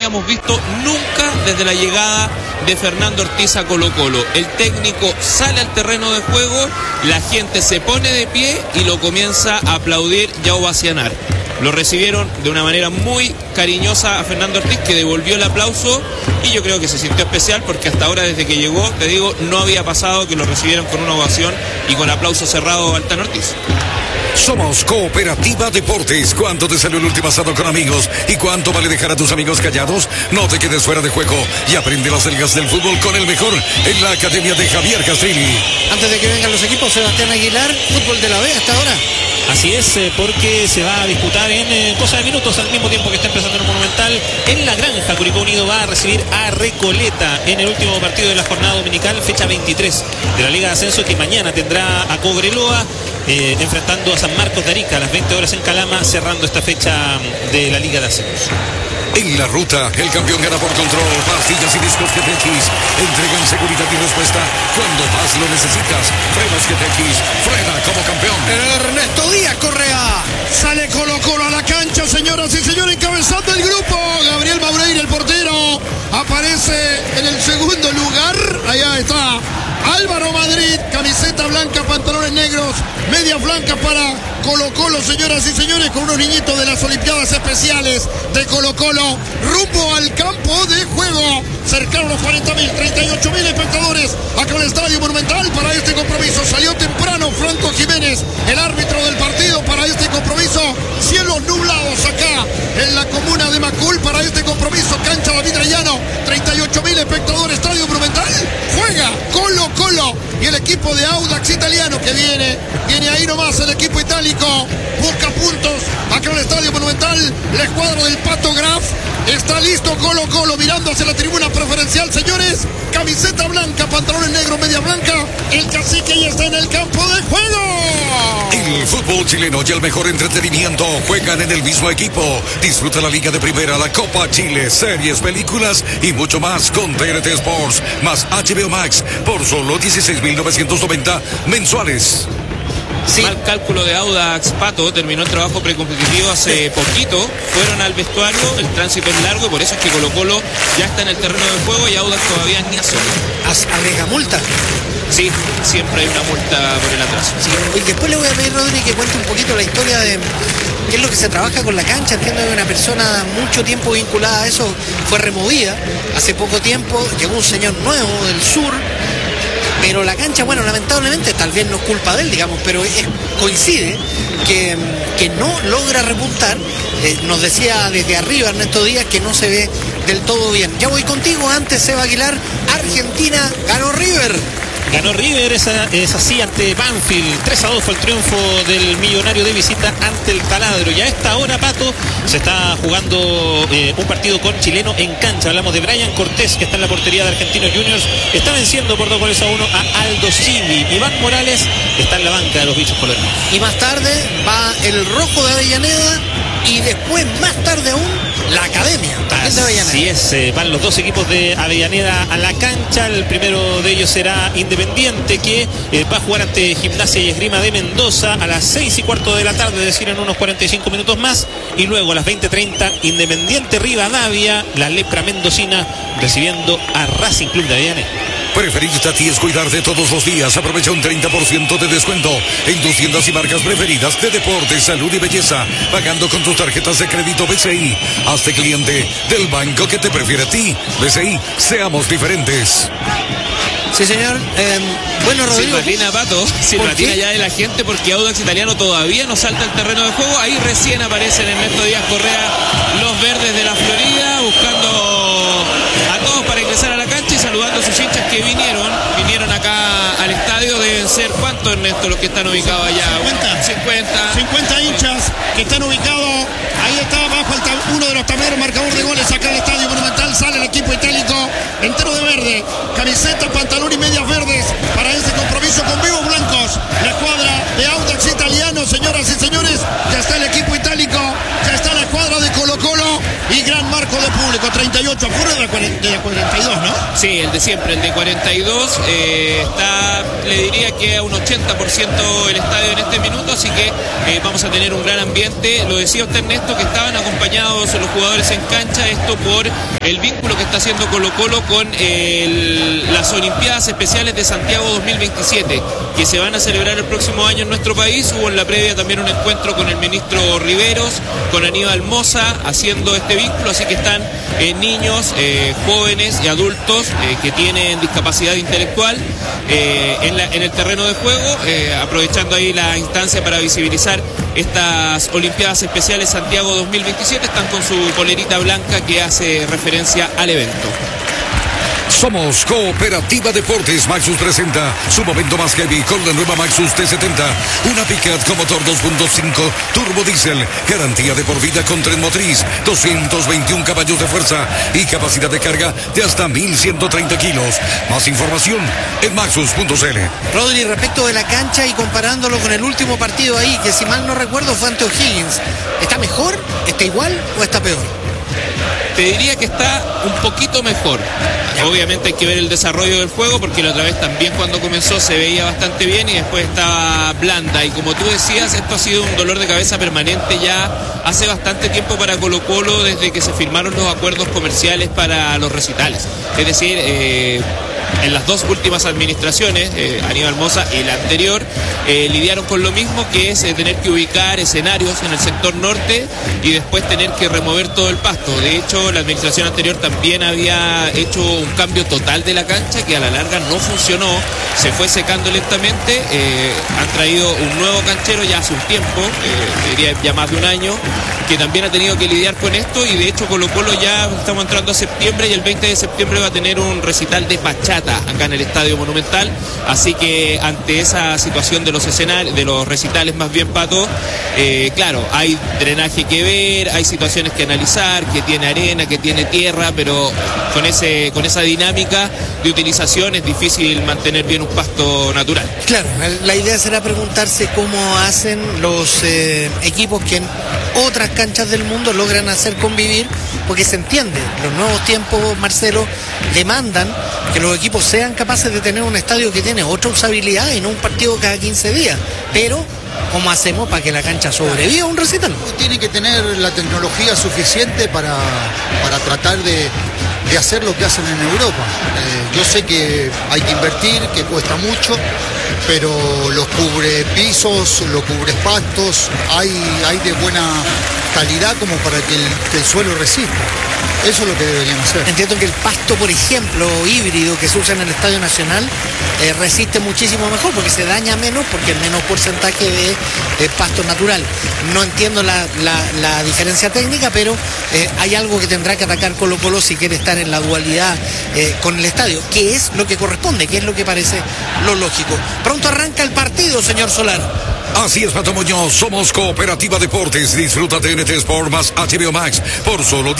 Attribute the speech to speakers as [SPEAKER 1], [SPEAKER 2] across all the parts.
[SPEAKER 1] habíamos visto nunca desde la llegada de Fernando Ortiz a Colo-Colo. El técnico sale al terreno de juego, la gente se pone de pie y lo comienza a aplaudir y a ovacionar. Lo recibieron de una manera muy cariñosa a Fernando Ortiz, que devolvió el aplauso, y yo creo que se sintió especial porque hasta ahora, desde que llegó, te digo, no había pasado que lo recibieron con una ovación y con aplauso cerrado al Tan Ortiz.
[SPEAKER 2] Somos Cooperativa Deportes. ¿Cuánto te salió el último asado con amigos? ¿Y cuánto vale dejar a tus amigos callados? No te quedes fuera de juego y aprende las reglas del fútbol con el mejor en la Academia de Javier Castrilli.
[SPEAKER 3] Antes de que vengan los equipos, Sebastián Aguilar, fútbol de la B hasta ahora.
[SPEAKER 4] Así es, porque se va a disputar en cosa de minutos, al mismo tiempo que está empezando el Monumental. En La Granja, Curicó Unido va a recibir a Recoleta en el último partido de la jornada dominical, fecha 23 de la Liga de Ascenso, que mañana tendrá a Cobreloa enfrentando a San Marcos de Arica a las 20 horas en Calama, cerrando esta fecha de la Liga de Ascenso.
[SPEAKER 2] En la ruta, el campeón gana por control. Pastillas y discos GTX entregan seguridad y respuesta cuando más lo necesitas. Frenos GTX, frena como campeón.
[SPEAKER 3] Ernesto Díaz Correa.
[SPEAKER 5] Sale Colo-Colo a la cancha, señoras y señores, encabezando el grupo. Gabriel Maureira, el portero, aparece en el segundo lugar. Allá está Álvaro Madrid, camiseta blanca, pantalones negros, medias blancas para Colo-Colo, señoras y señores, con unos niñitos de las Olimpiadas Especiales de Colo-Colo, rumbo al campo de juego. Cercaron los 40.000, 38.000 espectadores acá en el Estadio Monumental para este compromiso. Salió temprano Franco Jiménez, el árbitro del partido, para este compromiso. Cielos nublados acá en la comuna de Macul para este compromiso. Cancha David Rellano, 38.000 espectadores, Estadio Monumental. Juega Colo-Colo y el equipo de Audax italiano que viene ahí nomás, el equipo itálico busca puntos acá en el Estadio Monumental. La escuadra del Pato Graf está listo. Colo-Colo mirando hacia la tribuna preferencial, señores. Camiseta blanca, pantalones negros, media blanca. El cacique ya está en el campo de juego.
[SPEAKER 2] El fútbol chileno y el mejor entretenimiento juegan en el mismo equipo. Disfruta la Liga de Primera, la Copa Chile, series, películas y mucho más con TNT Sports más HBO Max por solo 16.990 mensuales.
[SPEAKER 1] Sí. Mal cálculo de Audax, Pato, terminó el trabajo precompetitivo hace poquito, fueron al vestuario, el tránsito es largo y por eso es que Colo-Colo ya está en el terreno de juego y Audax todavía ni asoma.
[SPEAKER 3] ¿Agrega multa?
[SPEAKER 1] Sí, siempre hay una multa por el atraso.
[SPEAKER 3] Sí. Y después le voy a pedir, Rodri, que cuente un poquito la historia de qué es lo que se trabaja con la cancha. Entiendo que una persona mucho tiempo vinculada a eso fue removida hace poco tiempo, llegó un señor nuevo del sur. Pero la cancha, bueno, lamentablemente, tal vez no es culpa de él, digamos, pero coincide que no logra repuntar. Nos decía desde arriba Ernesto Díaz que no se ve del todo bien. Ya voy contigo, antes Seba Aguilar. Argentina, ganó River.
[SPEAKER 4] Ganó River, es así, ante Banfield. 3-2 fue el triunfo del Millonario de visita ante el Taladro. Y a esta hora, Pato, se está jugando un partido con chileno en cancha. Hablamos de Brian Cortés, que está en la portería de Argentinos Juniors. Está venciendo por 2-1 a Aldo Civi. Iván Morales está en la banca de los bichos coloridos.
[SPEAKER 3] Y más tarde va el Rojo de Avellaneda. Y después, más tarde aún, la Academia también de Avellaneda.
[SPEAKER 4] Así es, van los dos equipos de Avellaneda a la cancha. El primero de ellos será Independiente, que va a jugar ante Gimnasia y Esgrima de Mendoza a las 6:15 de la tarde, es decir, en unos 45 minutos más. Y luego a las 20:30, Independiente Rivadavia, la lepra mendocina, recibiendo a Racing Club de Avellaneda.
[SPEAKER 2] Preferirte a ti es cuidarte todos los días. Aprovecha un 30% de descuento en tus tiendas y marcas preferidas de deporte, salud y belleza, pagando con tus tarjetas de crédito BCI. Hazte cliente del banco que te prefiere a ti. BCI, seamos diferentes.
[SPEAKER 3] Sí, señor. Bueno, Rodrigo.
[SPEAKER 1] Silvatina, Pato. Silvatina ya de la gente porque Audax Italiano todavía no salta al terreno de juego. Ahí recién aparecen Ernesto Díaz Correa, los verdes de la Florida, buscando a todos para ingresar a la cancha y saludando a sus hinchas que vinieron acá al estadio. Deben ser, ¿cuántos, Ernesto, los que están ubicados allá?
[SPEAKER 5] 50 hinchas que están ubicados. Ahí está abajo uno de los tableros marcador de goles acá en el Estadio Monumental. Sale el equipo itálico entero de verde, camiseta, pantalón y medias verdes para este compromiso con vivos blancos. La escuadra de Audax Italiano, señoras y señores, ya está el equipo itálico, ya está la escuadra de Colo-Colo y gran marco de público. número 38, afuera de la 42, ¿no?
[SPEAKER 1] Sí, el de siempre, el de 42. Está, le diría que a un 80% el estadio en este minuto, así que vamos a tener un gran ambiente. Lo decía usted, Ernesto, que estaban acompañados los jugadores en cancha, esto por el vínculo que está haciendo Colo-Colo con las Olimpiadas Especiales de Santiago 2027, que se van a celebrar el próximo año en nuestro país. Hubo en la previa también un encuentro con el ministro Riveros, con Aníbal Mosa, haciendo este vínculo, así que están niños, jóvenes y adultos que tienen discapacidad intelectual en el terreno de juego, aprovechando ahí la instancia para visibilizar estas Olimpiadas Especiales Santiago 2027. Están con su polerita blanca que hace referencia al evento.
[SPEAKER 2] Somos Cooperativa Deportes. Maxus presenta su momento más heavy con la nueva Maxus T70. Una pickup con motor 2.5 turbo diésel. Garantía de por vida con tren motriz. 221 caballos de fuerza y capacidad de carga de hasta 1.130 kilos. Más información en maxus.cl.
[SPEAKER 3] Rodri, respecto de la cancha y comparándolo con el último partido ahí, que si mal no recuerdo fue ante O'Higgins, ¿está mejor, está igual o está peor?
[SPEAKER 1] Te diría que está un poquito mejor. Obviamente hay que ver el desarrollo del juego, porque la otra vez también cuando comenzó se veía bastante bien y después estaba blanda. Y como tú decías, esto ha sido un dolor de cabeza permanente ya hace bastante tiempo para Colo-Colo, desde que se firmaron los acuerdos comerciales para los recitales. Es decir, en las dos últimas administraciones, Aníbal Mosa y la anterior, lidiaron con lo mismo, que es tener que ubicar escenarios en el sector norte y después tener que remover todo el pasto. De hecho, la administración anterior también había hecho un cambio total de la cancha que a la larga no funcionó, se fue secando lentamente. Han traído un nuevo canchero ya hace un tiempo, diría ya más de un año, que también ha tenido que lidiar con esto, y de hecho Colo-Colo ya estamos entrando a septiembre y el 20 de septiembre va a tener un recital de bachata acá en el Estadio Monumental, así que ante esa situación de los escenarios, de los recitales más bien, Pato, claro, hay drenaje que ver, hay situaciones que analizar, que tiene arena, que tiene tierra, pero con esa dinámica de utilización es difícil mantener bien un pasto natural.
[SPEAKER 3] Claro, la idea será preguntarse cómo hacen los equipos que en otras canchas del mundo logran hacer convivir, porque se entiende, los nuevos tiempos, Marcelo, demandan que los equipos sean capaces de tener un estadio que tiene otra usabilidad y no un partido cada 15 días, pero ¿cómo hacemos para que la cancha sobreviva a un recital?
[SPEAKER 6] Tiene que tener la tecnología suficiente para tratar de hacer lo que hacen en Europa. Yo sé que hay que invertir, que cuesta mucho, pero los cubrepisos, los cubrespastos, hay de buena calidad como para que el suelo resista. Eso es lo que deberían hacer.
[SPEAKER 3] Entiendo que el pasto, por ejemplo, híbrido que se usa en el Estadio Nacional, resiste muchísimo mejor porque se daña menos, porque el menor porcentaje de pasto natural. No entiendo la diferencia técnica, pero hay algo que tendrá que atacar Colo-Colo si quiere estar en la dualidad con el estadio, que es lo que corresponde, que es lo que parece lo lógico. Pronto arranca el partido, señor Solar.
[SPEAKER 2] Así es, Pato Muñoz, somos Cooperativa Deportes. Disfruta TNT Sport más HBO Max por solo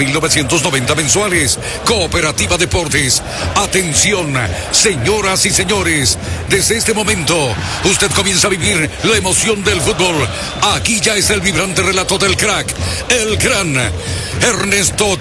[SPEAKER 2] 16.990 mensuales. Cooperativa Deportes. Atención, señoras y señores, desde este momento usted comienza a vivir la emoción del fútbol. Aquí ya es el vibrante relato del crack, el gran Ernesto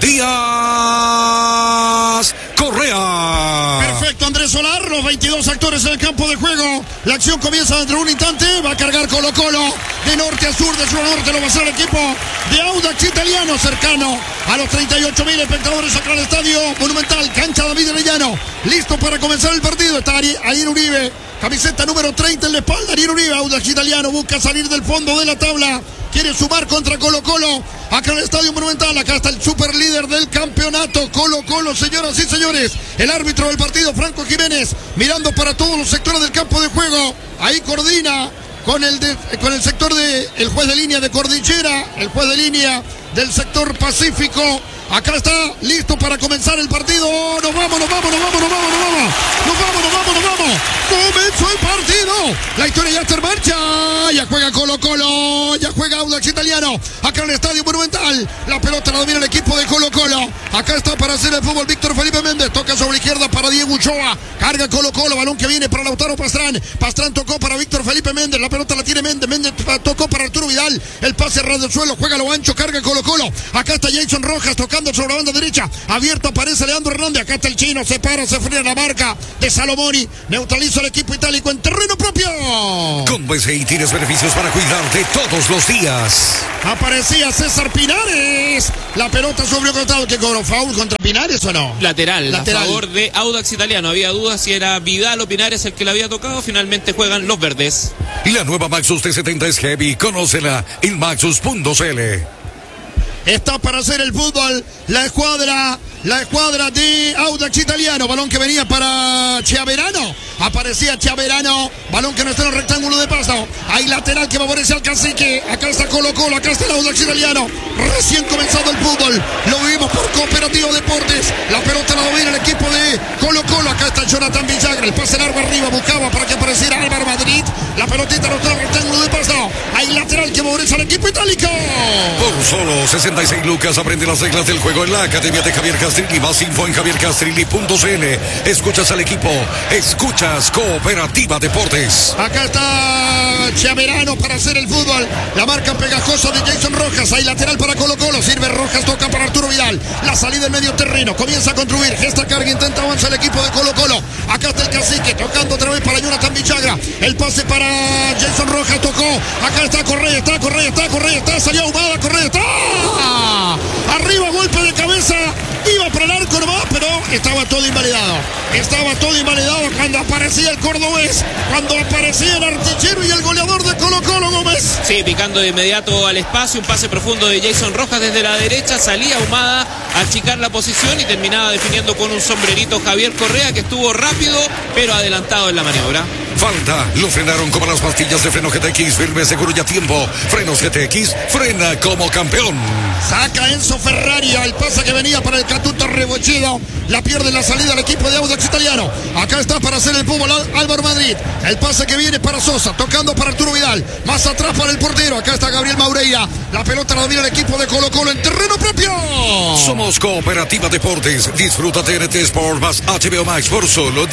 [SPEAKER 2] Díaz Correa.
[SPEAKER 5] Perfecto, Andrés Solar, los 22 actores en el campo de juego. La acción comienza dentro de un instante. Va a cargar Colo-Colo de norte a sur, de sur a norte. Lo va a hacer el equipo de Audax Italiano, cercano a los 38.000 espectadores acá en el Estadio Monumental, cancha David Arellano. Listo para comenzar el partido. Está Ariel Uribe, camiseta número 30 en la espalda. Ariel Uribe, Audax Italiano, busca salir del fondo de la tabla. Quiere sumar contra Colo-Colo acá en el Estadio Monumental. Acá está el super líder del campeonato, Colo-Colo, señoras y señores. El árbitro del partido, Franco Jiménez, mirando para todos los sectores del campo de juego. Ahí coordina con el sector el juez de línea de Cordillera, el juez de línea del sector Pacífico. Acá está, listo para comenzar el partido. Nos vamos. Comenzó el partido. La historia ya está en marcha. Ya juega Colo-Colo. Ya juega Audax Italiano. Acá en el Estadio Monumental. La pelota la domina el equipo de Colo-Colo. Acá está para hacer el fútbol Víctor Felipe Méndez. Toca sobre izquierda para Diego Ochoa. Carga Colo-Colo. Balón que viene para Lautaro Pastrán. Pastrán tocó para Víctor Felipe Méndez. La pelota la tiene Méndez. Méndez tocó para Arturo Vidal. El pase ras del suelo. Juega lo ancho. Carga Colo-Colo. Acá está Jason Rojas tocando tocando sobre la banda derecha. Abierto aparece Leandro Hernández. Acá está el chino. Se para, se frena la marca de Salomoni. Neutraliza el equipo itálico en terreno propio.
[SPEAKER 2] Con BCI tienes beneficios para cuidarte todos los días.
[SPEAKER 5] Aparecía César Pinares. La pelota sobre el costado. ¿Qué cobró? ¿Foul contra Pinares o no?
[SPEAKER 1] Lateral a favor de Audax Italiano. Había dudas si era Vidal o Pinares el que le había tocado. Finalmente juegan los verdes.
[SPEAKER 2] La nueva Maxus T70 es heavy. Conócela en maxus.cl.
[SPEAKER 5] Está para hacer el fútbol la escuadra de Audax Italiano. Balón que venía para Chiaverano. Aparecía Chiaverano. Balón que no está en el rectángulo de paso. Hay lateral que favorece al Cacique. Acá está Colo Colo. Acá está el Audax Italiano. Recién comenzado el fútbol. Lo vivimos por Cooperativa Deportes. La pelota la domina el equipo de Colo Colo. Acá está Jonathan Villagra. El pase largo arriba. Buscaba para que apareciera Álvaro Madrid. La pelotita no está en el rectángulo de paso. Hay lateral que favorece al equipo itálico.
[SPEAKER 2] Por solo 66 lucas aprende las reglas del juego en la Academia de Javier Castrilli. Más info en javiercastrilli.cl. Escuchas al equipo, escuchas Cooperativa Deportes.
[SPEAKER 5] Acá está Chiaverano para hacer el fútbol. La marca pegajosa de Jason Rojas. Hay lateral para Colo Colo. Sirve Rojas, toca para Arturo Vidal. La salida en medio terreno. Comienza a construir. Gesta carga, intenta avanzar el equipo de Colo Colo. Acá está el Cacique, tocando otra vez para Jonathan Villagra. El pase para Jason Rojas, tocó. Acá está Correa, está. Salió Ahumada, Correa, está. Arriba, golpe de cabeza. Iba para el arco nomás, pero estaba todo invalidado. Cuando aparecía el cordobés, cuando aparecía el artillero y el goleador de Colo Colo, Gómez.
[SPEAKER 1] Sí, picando de inmediato al espacio, un pase profundo de Jason Rojas desde la derecha, salía Ahumada a achicar la posición y terminaba definiendo con un sombrerito Javier Correa, que estuvo rápido pero adelantado en la maniobra.
[SPEAKER 2] Falta, lo frenaron como las pastillas de freno GTX, firme, seguro y a tiempo. Frenos GTX, frena como campeón.
[SPEAKER 5] Saca Enzo Ferrari, el pase que venía para el Catuto Rebochido. La pierde en la salida al equipo de Audax Italiano. Acá está para hacer el fútbol Álvaro Madrid. El pase que viene para Sosa, tocando para Arturo Vidal. Más atrás para el portero. Acá está Gabriel Maureira. La pelota la domina el equipo de Colo Colo en terreno propio.
[SPEAKER 2] Somos Cooperativa Deportes. Disfruta TNT Sport más HBO Max por solo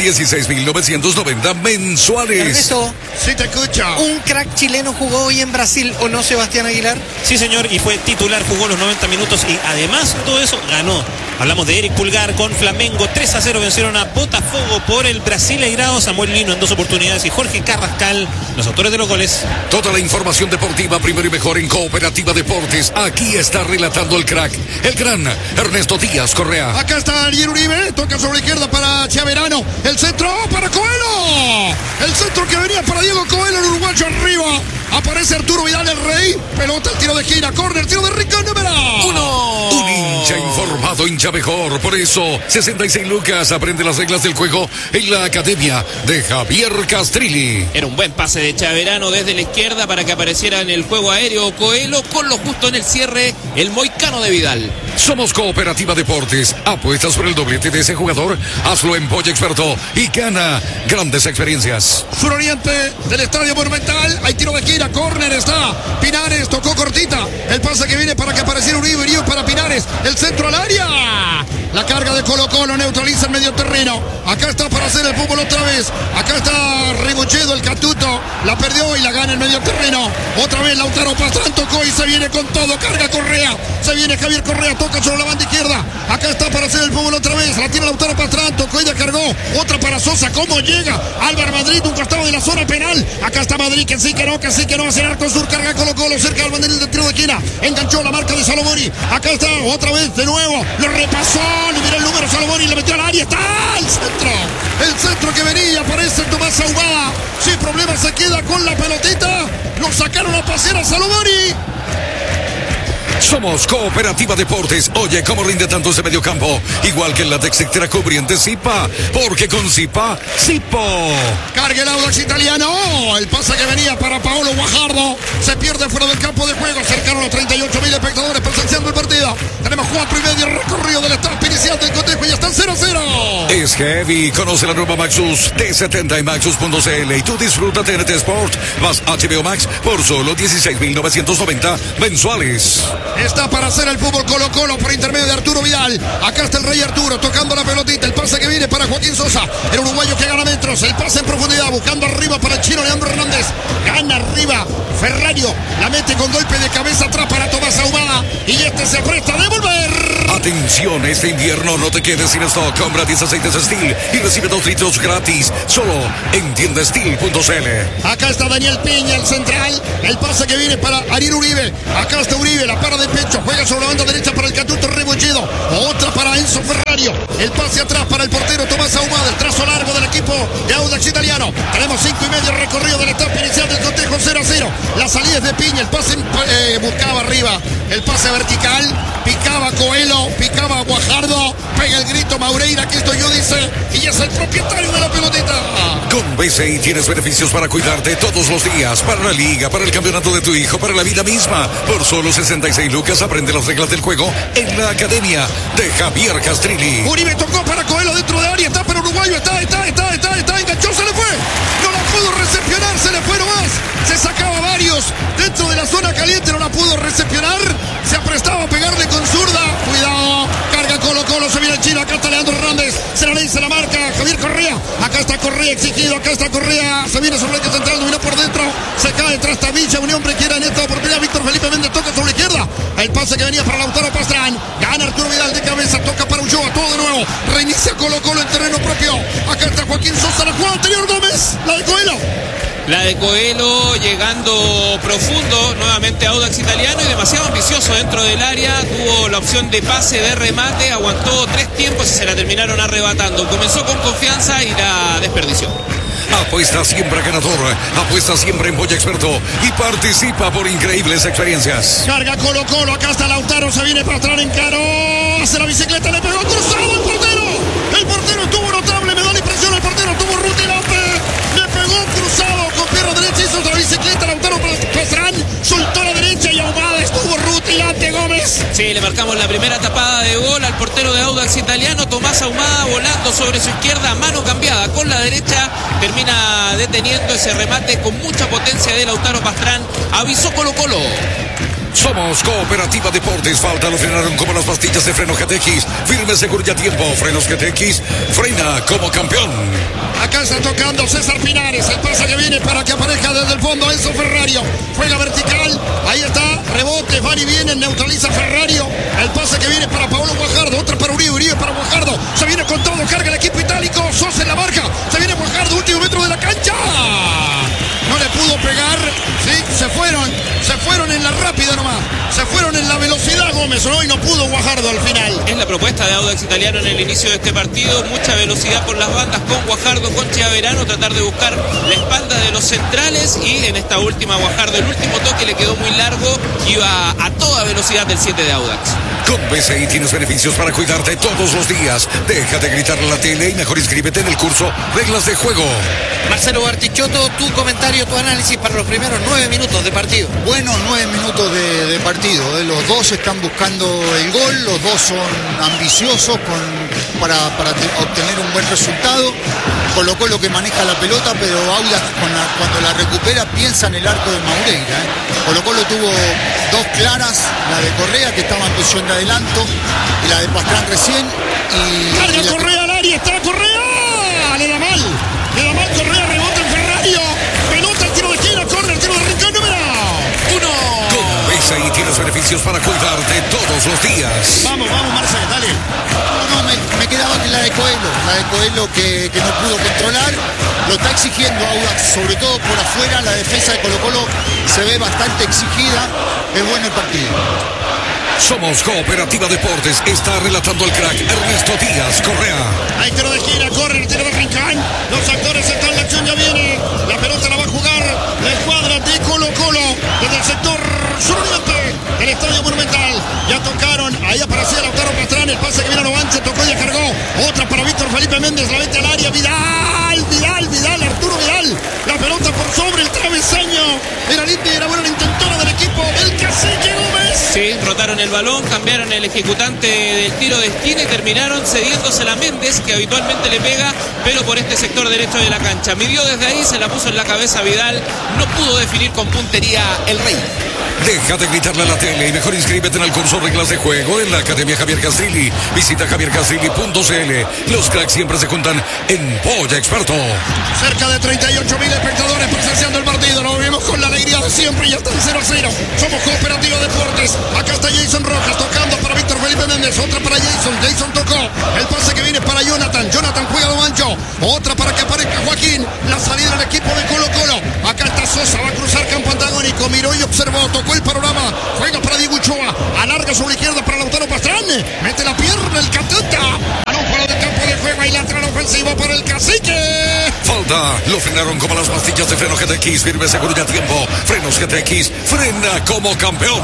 [SPEAKER 2] 16.990 mensuales.
[SPEAKER 3] Ernesto,
[SPEAKER 5] Sí te escucha.
[SPEAKER 3] un crack chileno jugó hoy en Brasil, ¿o no, Sebastián Aguilar?
[SPEAKER 4] Sí, señor, y fue titular, jugó los 90 minutos y además todo eso ganó. Hablamos de Eric Pulgar con Flamengo. 3-0 vencieron a Botafogo por el Brasileirao. Samuel Lino en 2 oportunidades y Jorge Carrascal, los autores de los goles.
[SPEAKER 2] Toda la información deportiva primero y mejor en Cooperativa Deportes. Aquí está relatando el crack, el gran Ernesto Díaz Correa.
[SPEAKER 5] Acá está Ariel Uribe, toca sobre la izquierda para Chiaverano. El centro para Coelho. El centro que venía para Diego Coelho, el uruguayo arriba. Aparece Arturo Vidal, el rey. Pelota, el tiro de gira, córner, tiro de Rico, número 1.
[SPEAKER 2] Un hincha informado, hincha mejor. Por eso, 66 lucas aprende las reglas del juego en la Academia de Javier Castrilli.
[SPEAKER 1] Era un buen pase de Chiaverano desde la izquierda para que apareciera en el juego aéreo Coelho, con lo justo en el cierre el moicano de Vidal.
[SPEAKER 2] Somos Cooperativa Deportes. Apuestas por el doblete de ese jugador. Hazlo en Pollo Experto y gana grandes experiencias.
[SPEAKER 5] Suroriente del Estadio Monumental. Hay tiro de gira, córner, está Pinares, tocó cortita. El pase que viene para que apareciera Uribe, Uribe para Pinares. El centro al área. La carga de Colo Colo neutraliza el medio terreno. Acá está para hacer el fútbol otra vez. Acá está Ribuchedo, el Catuto. La perdió y la gana en medio terreno. Otra vez Lautaro Pastrán tocó y se viene con todo. Carga Correa. Se viene Javier Correa, toca sobre la banda izquierda. Acá está para hacer el fútbol otra vez. La tiene Lautaro Pastrán, tocó y la cargó. Otra para Sosa. ¿Cómo llega? Álvaro Madrid, un costado de la zona penal. Acá está Madrid, que sí, que no. Hacia el arco sur. Carga Colo Colo cerca del banderín del tiro de esquina. Enganchó la marca de Salomoni. Acá está otra vez de nuevo. Lo repasó. Le miró el número Salomoni. Le metió al área. Está el centro. El centro que venía. Aparece Tomás Ahumada. Sin problema se queda con la pelotita. Lo sacaron a pasear a Salomoni.
[SPEAKER 2] Somos Cooperativa Deportes. Oye, ¿cómo rinde tanto ese mediocampo? Igual que el látex extra cubriente Zipa. Porque con Zipa, Zipo.
[SPEAKER 5] Carga el Audax Italiano. El pase que venía para Paolo Guajardo. Se pierde fuera del campo de juego. Cercaron los 38.000 espectadores presenciando el partido. Tenemos 4:30 recorrido del etapa inicial del cotejo y ya están 0-0.
[SPEAKER 2] Es heavy. Conoce la nueva Maxus T70 en maxus.cl y tú disfruta TNT Sport más HBO Max por solo 16.990 mensuales.
[SPEAKER 5] Está para hacer el fútbol Colo Colo por intermedio de Arturo Vidal. Acá está el Rey Arturo tocando la pelotita. El pase que viene para Joaquín Sosa. El uruguayo que gana metros. El pase en profundidad buscando arriba para el chino Leandro Hernández. Gana arriba Ferrario. La mete con golpe de cabeza atrás para Tomás Ahumada. Y este se presta a devolver.
[SPEAKER 2] Atención, este invierno no te quedes sin stock. Compra 10 aceites Steel y recibe 2 litros gratis. Solo en tiendasteel.cl.
[SPEAKER 5] Acá está Daniel Piña, el central. El pase que viene para Ariel Uribe. Acá está Uribe, la para de pecho. Juega sobre la banda derecha para el Catuto Rebolledo. Otra para Enzo Ferrario. El pase atrás para el portero Tomás Ahumada. El trazo largo del equipo de Audax Italiano. Tenemos 5:30 recorrido de la etapa inicial del cotejo 0-0. La salida es de Piña. El pase buscaba arriba. El pase vertical. Picaba Coelho. Picaba Guajardo. Pega el grito Maureira. Aquí estoy yo, dice. Y es el propietario de la pelotita.
[SPEAKER 2] Con BCI tienes beneficios para cuidarte todos los días. Para la liga, para el campeonato de tu hijo, para la vida misma. Por solo 66 lucas aprende las reglas del juego en la academia de Javier Castrilli.
[SPEAKER 5] Uribe tocó para Coelho dentro de área. Está para Uruguayo. Está. Enganchó. Se le fue. No la pudo recepcionar. Se le fue nomás. Se sacaba varios dentro de la zona caliente. No la pudo recepcionar. Se aprestaba a pegarle con zurda. Cuidado. Carga Colo. Se viene el chino. Acá está Leandro Hernández. Se la dice la marca. Javier Correa. Acá está Correa exigido. Acá está Correa. Se viene sobre el central. Dominó por dentro. Se cae tras Tavilla. Un hombre quiera en esta oportunidad. Víctor Felipe Méndez toca sobre la izquierda. El pase que venía para Lautaro Pastrán. Gana Arturo Vidal de cabeza. Toca para Ulloa. Todo de nuevo. Reinicia Colo en terreno propio. Acá está Joaquín Sosa. La jugada anterior Gómez. La de Coelho.
[SPEAKER 1] La de Coelho llegando profundo nuevamente a Audax Italiano y demasiado ambicioso dentro del área. Tuvo la opción de pase, de remate, aguantó 3 tiempos y se la terminaron arrebatando. Comenzó con confianza y la desperdició.
[SPEAKER 2] Apuesta siempre ganador, apuesta siempre en Boya Experto y participa por increíbles experiencias.
[SPEAKER 5] Carga Colo, acá está Lautaro, se viene para atrás, encaró, hace la bicicleta, le pegó cruzado el portero. El portero estuvo notable, me da la impresión, el portero estuvo rutilante, le pegó cruzado con pierna derecha, hizo otra bicicleta, Lautaro Pastrán, soltó la derecha y Ahumada estuvo rutilante Gómez.
[SPEAKER 1] Sí, le marcamos la primera tapada de gol al portero de Audax Italiano, Tomás Ahumada volando sobre su izquierda, mano cambiada con la derecha, termina deteniendo ese remate con mucha potencia de Lautaro Pastrán. Avisó Colo.
[SPEAKER 2] Somos Cooperativa Deportes. Falta lo frenaron como las pastillas de freno GTX. Firme, seguro y a tiempo. Frenos GTX. Frena como campeón.
[SPEAKER 5] Acá está tocando César Pinares. El pase que viene para que aparezca desde el fondo Enzo Ferrario. Juega vertical. Ahí está. Rebote. Van y vienen. Neutraliza Ferrario. El pase que viene para Paolo Guajardo. Otra para Uribe. Uribe para Guajardo. Se viene con todo. Carga el equipo itálico. Sosa en la marca. Se viene Guajardo. Último metro de la cancha. No le pudo pegar. Sí, se fueron en la rápida nomás. Se fueron en la velocidad Gómez, ¿no? Y no pudo Guajardo al final.
[SPEAKER 1] Es la propuesta de Audax Italiano en el inicio de este partido. Mucha velocidad por las bandas con Guajardo, con Chiaverano. Tratar de buscar la espalda de los centrales. Y en esta última Guajardo, el último toque le quedó muy largo. Iba a toda velocidad del 7 de Audax.
[SPEAKER 2] Con BCI tienes beneficios para cuidarte todos los días. Deja de gritar a la tele y mejor inscríbete en el curso Reglas de Juego.
[SPEAKER 3] Marcelo Bartichotto, tu comentario, tu análisis para los primeros 9 minutos de partido.
[SPEAKER 6] Bueno, 9 minutos de partido. Los dos están buscando el gol, los dos son ambiciosos para obtener un buen resultado. Colocó lo que maneja la pelota, pero Audax cuando la recupera piensa en el arco de Maureira. Colo tuvo 2 claras, la de Correa que estaba en posición de adelanto y la de Pastrán recién.
[SPEAKER 5] Carga Correa al área, está Correa, le da mal Correa, rebota en Ferrario, pelota, el tiro de esquina, corre, el tiro de rincón, número 1.
[SPEAKER 2] Con BCI tienes beneficios para cuidarte todos los días.
[SPEAKER 5] Vamos, Marcelo, dale.
[SPEAKER 6] No, me quedaba que la de Coelho que no pudo controlar. Lo está exigiendo Audax, sobre todo por afuera. La defensa de Colo se ve bastante exigida. Es bueno el partido.
[SPEAKER 2] Somos Cooperativa Deportes. Está relatando el crack Ernesto Díaz Correa.
[SPEAKER 5] Hay tiro de esquina, corre el tiro de rincón. Los actores están en la acción, ya viene. La pelota la va a jugar la escuadra de Colo desde el sector suroriente del Estadio Monumental. Ya tocaron, ahí aparecía Lautaro Pastrán. El pase que viene a lo ancho, tocó y ya cargó. Otra para Víctor Felipe Méndez, la mete al área. Vidal, Arturo Vidal. La pelota por sobre el travesaño. Era limpia y era buena la intentora del equipo. El Cacique Gómez.
[SPEAKER 1] Sí, rotaron el balón, cambiaron el ejecutante del tiro de esquina y terminaron cediéndosela a Méndez, que habitualmente le pega, pero por este sector derecho de la cancha. Midió desde ahí, se la puso en la cabeza Vidal. No pudo definir con puntería el Rey.
[SPEAKER 2] Deja de gritarle a la tele y mejor inscríbete en el curso Reglas de Juego en la Academia Javier Castrilli. Visita javiercastrilli.cl. Los cracks siempre se juntan en Boya Experto.
[SPEAKER 5] Cerca de 38.000 espectadores presenciando el partido. Nos vemos con la alegría de siempre y hasta el 0-0. Somos Cooperativa Deportes. Acá está Jason Jason Rojas tocando para Víctor Felipe Méndez. Otra para Jason. Jason tocó. El pase que viene para Jonathan. Jonathan juega lo ancho. Otra para que aparezca Joaquín. La salida del equipo de Colo Colo. Acá está Sosa. Va a cruzar campo antagónico. Miró y observó. Tocó el panorama. Juega para Diego Ochoa. Alarga sobre la izquierda para Lautaro Pastrán. Mete la pierna el Catuta. Balón fuera del campo de juego. Y lateral ofensivo para el Cacique.
[SPEAKER 2] Falta. Lo frenaron como las pastillas de freno GTX. Firme, seguro y a tiempo. Frenos GTX. Frena como campeón.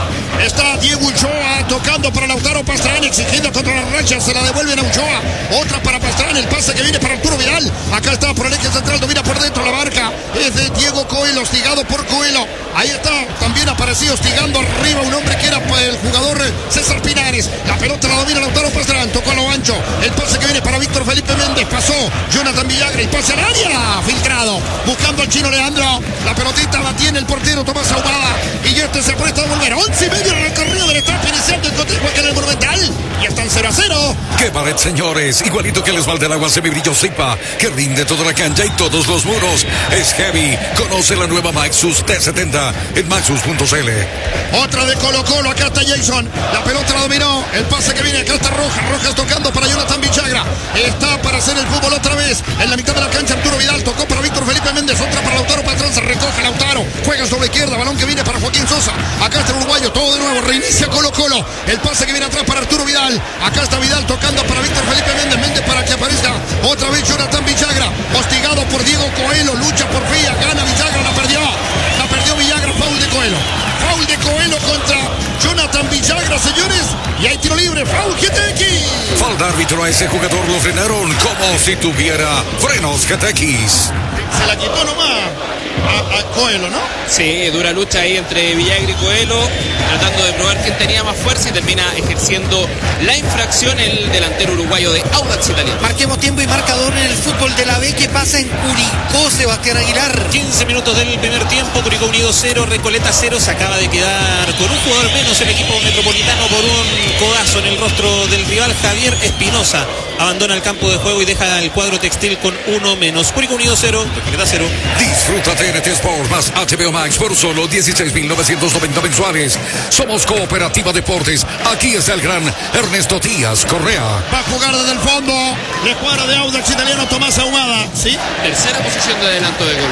[SPEAKER 5] Está Diego Ochoa tocando para Lautaro Pastrán, exigiendo contra las rachas, se la devuelven a Ochoa. Otra para Pastrán, el pase que viene para Arturo Vidal. Acá está por el eje central, domina por dentro la marca. Es de Diego Coelho, hostigado por Coelho. Ahí está, también apareció hostigando arriba un hombre que era el jugador César Pinares. La pelota la domina Lautaro Pastrán, tocó a lo ancho. El pase que viene para Víctor Felipe Méndez, pasó Jonathan Villagra, el pase al área, filtrado. Buscando al chino Leandro. La pelotita la tiene el portero Tomás Ahumada. Y este se presta a volver. 11:30 el recorrido del etapa inicial del cotejo aquí en el Monumental. Y están 0-0.
[SPEAKER 2] ¡Qué pared, señores! Igualito que el esmalte del agua semibrillo Zipa, que rinde toda la cancha y todos los muros. Es heavy. Conoce la nueva Maxus T70 en maxus.cl.
[SPEAKER 5] Otra de Colo Colo. Acá está Jason. La pelota la dominó. El pase que viene. Acá está Rojas. Rojas tocando para Jonathan Villagra. Está para hacer el fútbol otra vez. En la mitad de la cancha Arturo Vidal. Tocó para Víctor Felipe Méndez. Otra para Lautaro Pastrán. Se recoge Lautaro. Juega sobre izquierda. Balón que viene para Joaquín Sosa. Acá está el uruguayo. Todo de nuevo. Reinicia Colo Colo. El pase que viene atrás para Arturo Vidal. Acá está Vidal tocando para Víctor Felipe Méndez. Méndez para que aparezca otra vez Jonathan Villagra. Hostigado por Diego Coelho. Lucha por Fría. Gana Villagra. La perdió. La perdió Villagra. Foul de Coelho. Foul de Coelho contra Jonathan Villagra, señores. Y hay tiro libre. Foul GTX.
[SPEAKER 2] Falta árbitro a ese jugador. Lo frenaron como si tuviera frenos GTX.
[SPEAKER 5] Se la quitó nomás a Coelho, ¿no?
[SPEAKER 1] Sí, dura lucha ahí entre Villagra y Coelho, tratando de probar quién tenía más fuerza y termina ejerciendo la infracción el delantero uruguayo de Audax Italiano.
[SPEAKER 3] Marquemos tiempo y marcador en el fútbol de la B. ¿Qué pasa en Curicó, Sebastián Aguilar?
[SPEAKER 4] 15 minutos del primer tiempo, Curicó Unido 0, Recoleta 0. Se acaba de quedar con un jugador menos el equipo metropolitano por un codazo en el rostro del rival. Javier Espinosa abandona el campo de juego y deja el cuadro textil con uno menos. Curicó Unido 0, Recoleta 0.
[SPEAKER 2] Disfruta TNT Sports más HBO Max por solo 16.990 mensuales. Somos Cooperativa Deportes. Aquí está el gran Ernesto Díaz Correa.
[SPEAKER 5] Va a jugar desde el fondo. La escuadra de Audax Italiano, Tomás Ahumada. ¿Sí?
[SPEAKER 1] Tercera posición de adelanto de Colo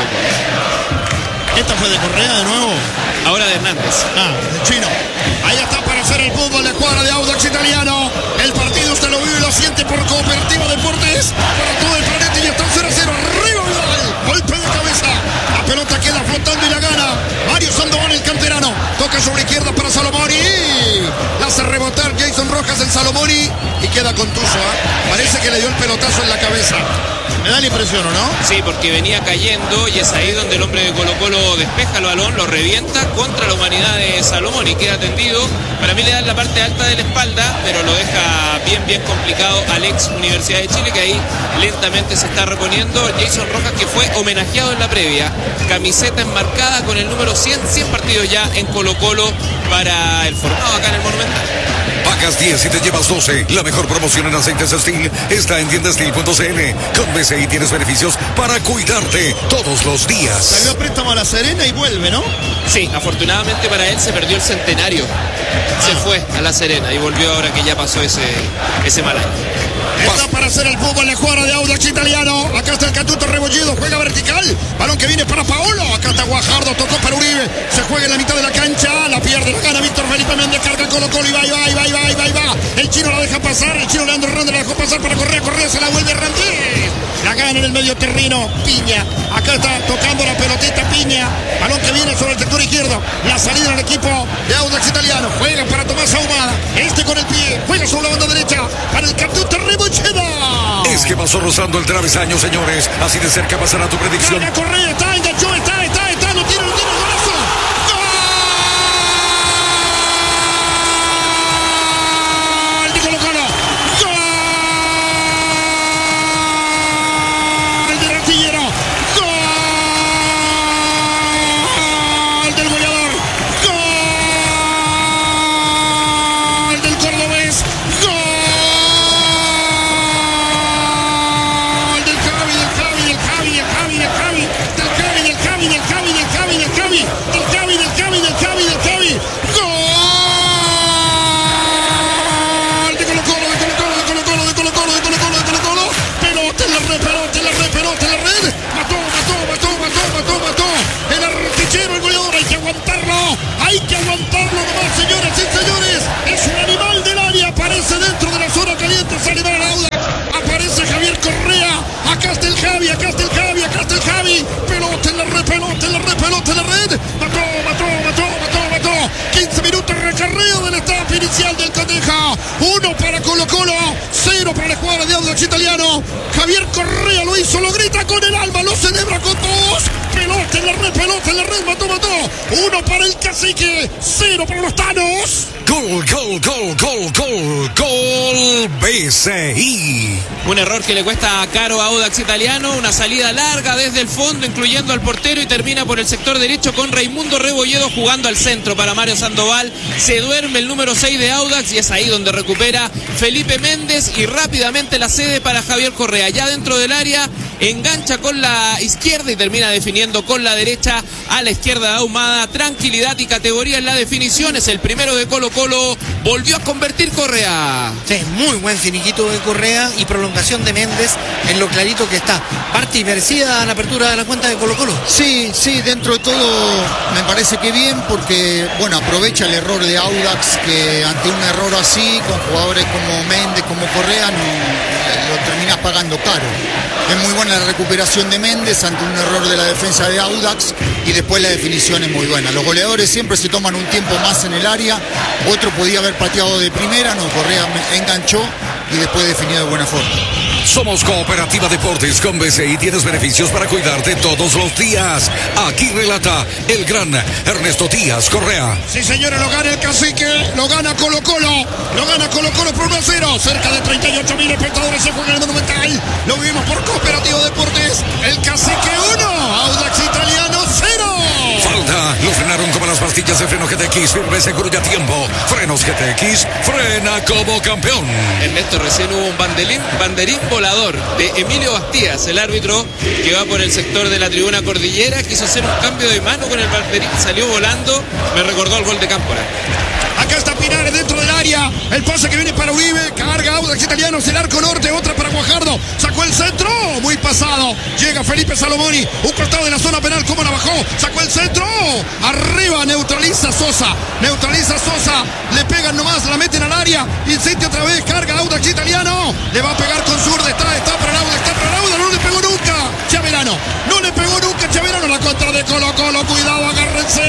[SPEAKER 1] Colo.
[SPEAKER 5] Esta fue de Correa de nuevo.
[SPEAKER 1] Ahora de Hernández.
[SPEAKER 5] De Chino. Ahí está para hacer el fútbol la escuadra de Audax Italiano. El partido usted lo vive y lo siente por Cooperativa Deportes. Para todo el planeta y está 0-0. Arriba Vidal. Golpe de cabeza. La pelota queda flotando y la gana Mario Sandoval, el canterano. Toca sobre izquierda para Salomoni. La hace rebotar Jason Rojas en Salomoni y queda contuso. Parece que le dio el pelotazo en la cabeza. Me da la impresión, ¿o no?
[SPEAKER 1] Sí, porque venía cayendo y es ahí donde el hombre de Colo Colo despeja el balón, lo revienta contra la humanidad de Salomón y queda tendido. Para mí le da la parte alta de la espalda, pero lo deja bien complicado al ex Universidad de Chile, que ahí lentamente se está reponiendo. Jason Rojas, que fue homenajeado en la previa, camiseta enmarcada con el número 100 partidos ya en Colo Colo para el formado acá en el Monumental.
[SPEAKER 2] Pagas 10 y te llevas 12. La mejor promoción en aceites Steel está en tiendastil.cl. Con BCI tienes beneficios para cuidarte todos los días.
[SPEAKER 5] Salió a préstamo a La Serena y vuelve, ¿no?
[SPEAKER 1] Sí, afortunadamente para él se perdió el centenario. Se fue a La Serena y volvió ahora que ya pasó ese mal año.
[SPEAKER 5] Está para hacer el fútbol la jugada de Audax Italiano. Acá está el Catuto Rebollido, juega vertical. Balón que viene para Paolo. Acá está Guajardo, tocó para Uribe. Se juega en la mitad de la cancha. La pierde, la gana Víctor Felipe Méndez. Carga el Colo Colo y va. El chino la deja pasar. El chino Leandro Hernández la dejó pasar para Correa. Se la vuelve Hernández. La gana en el medio terreno. Piña. Acá está tocando la pelotita Piña. Balón que viene sobre el sector izquierdo. La salida del equipo de Audax Italiano. Juega para Tomás Ahumada. Con el pie. Juega sobre la banda derecha. Para el Catuto Rebollido.
[SPEAKER 2] Es que pasó rozando el travesaño, señores. Así de cerca pasará tu predicción.
[SPEAKER 5] Carga Correa, está, enganchó, está, lo tiene, golazo. ¡Gol! De Colo Colo. ¡Gol! Del artillero. ¡Gol! Del goleador. ¡Gol! Del cordobés. ¡Gol! Del Javi. 1 para Colo Colo, 0 para la escuadra de Audax Italiano. Javier Correa lo hizo, lo grita con el alma, lo celebra con todos. Pelota en la red, mató. 1 para el Cacique, 0 para los Tanos.
[SPEAKER 2] Gol BCI.
[SPEAKER 1] Un error que le cuesta caro a Audax Italiano, una salida larga desde el fondo, incluyendo al portero, y termina por el sector derecho con Raimundo Rebolledo jugando al centro para Mario Sandoval. Se duerme el número 6 de Audax y es ahí donde recupera Felipe Méndez y rápidamente la cede para Javier Correa. Ya dentro del área, engancha con la izquierda y termina definiendo con la derecha a la izquierda de Ahumada. Tranquilidad y categoría en la definición. Es el primero de Colo Colo. Volvió a convertir Correa.
[SPEAKER 3] Sí, muy buen finiquito de Correa y prolongación de Méndez en lo clarito que está. Parte y merecida la apertura de la cuenta de Colo Colo.
[SPEAKER 6] Sí, dentro de todo me parece que bien, porque bueno, aprovecha el error de Audax, que ante un error así, con jugadores como Méndez, como Correa, lo terminás pagando caro. Es muy buena la recuperación de Méndez ante un error de la defensa de Audax, y después la definición es muy buena. Los goleadores siempre se toman un tiempo más en el área, otro podía haber pateado de primera, no, Correa enganchó y después definió de buena forma.
[SPEAKER 2] Somos Cooperativa Deportes con BCI. Tienes beneficios para cuidarte todos los días. Aquí relata el gran Ernesto Díaz Correa.
[SPEAKER 5] Sí, señores, lo gana el Cacique, lo gana Colo Colo por 1-0. Cerca de 38.000 espectadores se juega en el Monumental. Lo vivimos por Cooperativa Deportes. El Cacique 1, Audax Italiano 0.
[SPEAKER 2] Falta, lo frenaron como las pastillas de freno GTX. Firme, seguro y a tiempo. Frenos GTX, frena como campeón.
[SPEAKER 1] Ernesto, recién hubo un banderín volador de Emilio Bastías, el árbitro que va por el sector de la tribuna Cordillera. Quiso hacer un cambio de mano con el banderín, salió volando, me recordó al gol de Cámpora.
[SPEAKER 5] Acá está Pinares dentro del área, el pase que viene para Uribe, carga Audax Italianos, el arco norte, otra para Guajardo, sacó el centro, muy pasado, llega Felipe Salomoni, un costado de la zona penal, cómo la bajó, sacó el centro, arriba, neutraliza Sosa, le pegan nomás, la meten al área, insiste otra vez, carga Audax Italiano, le va a pegar con zurda, está para el Audax, no le pegó nunca, Chaverano, la contra de Colo Colo, cuidado, agárrense,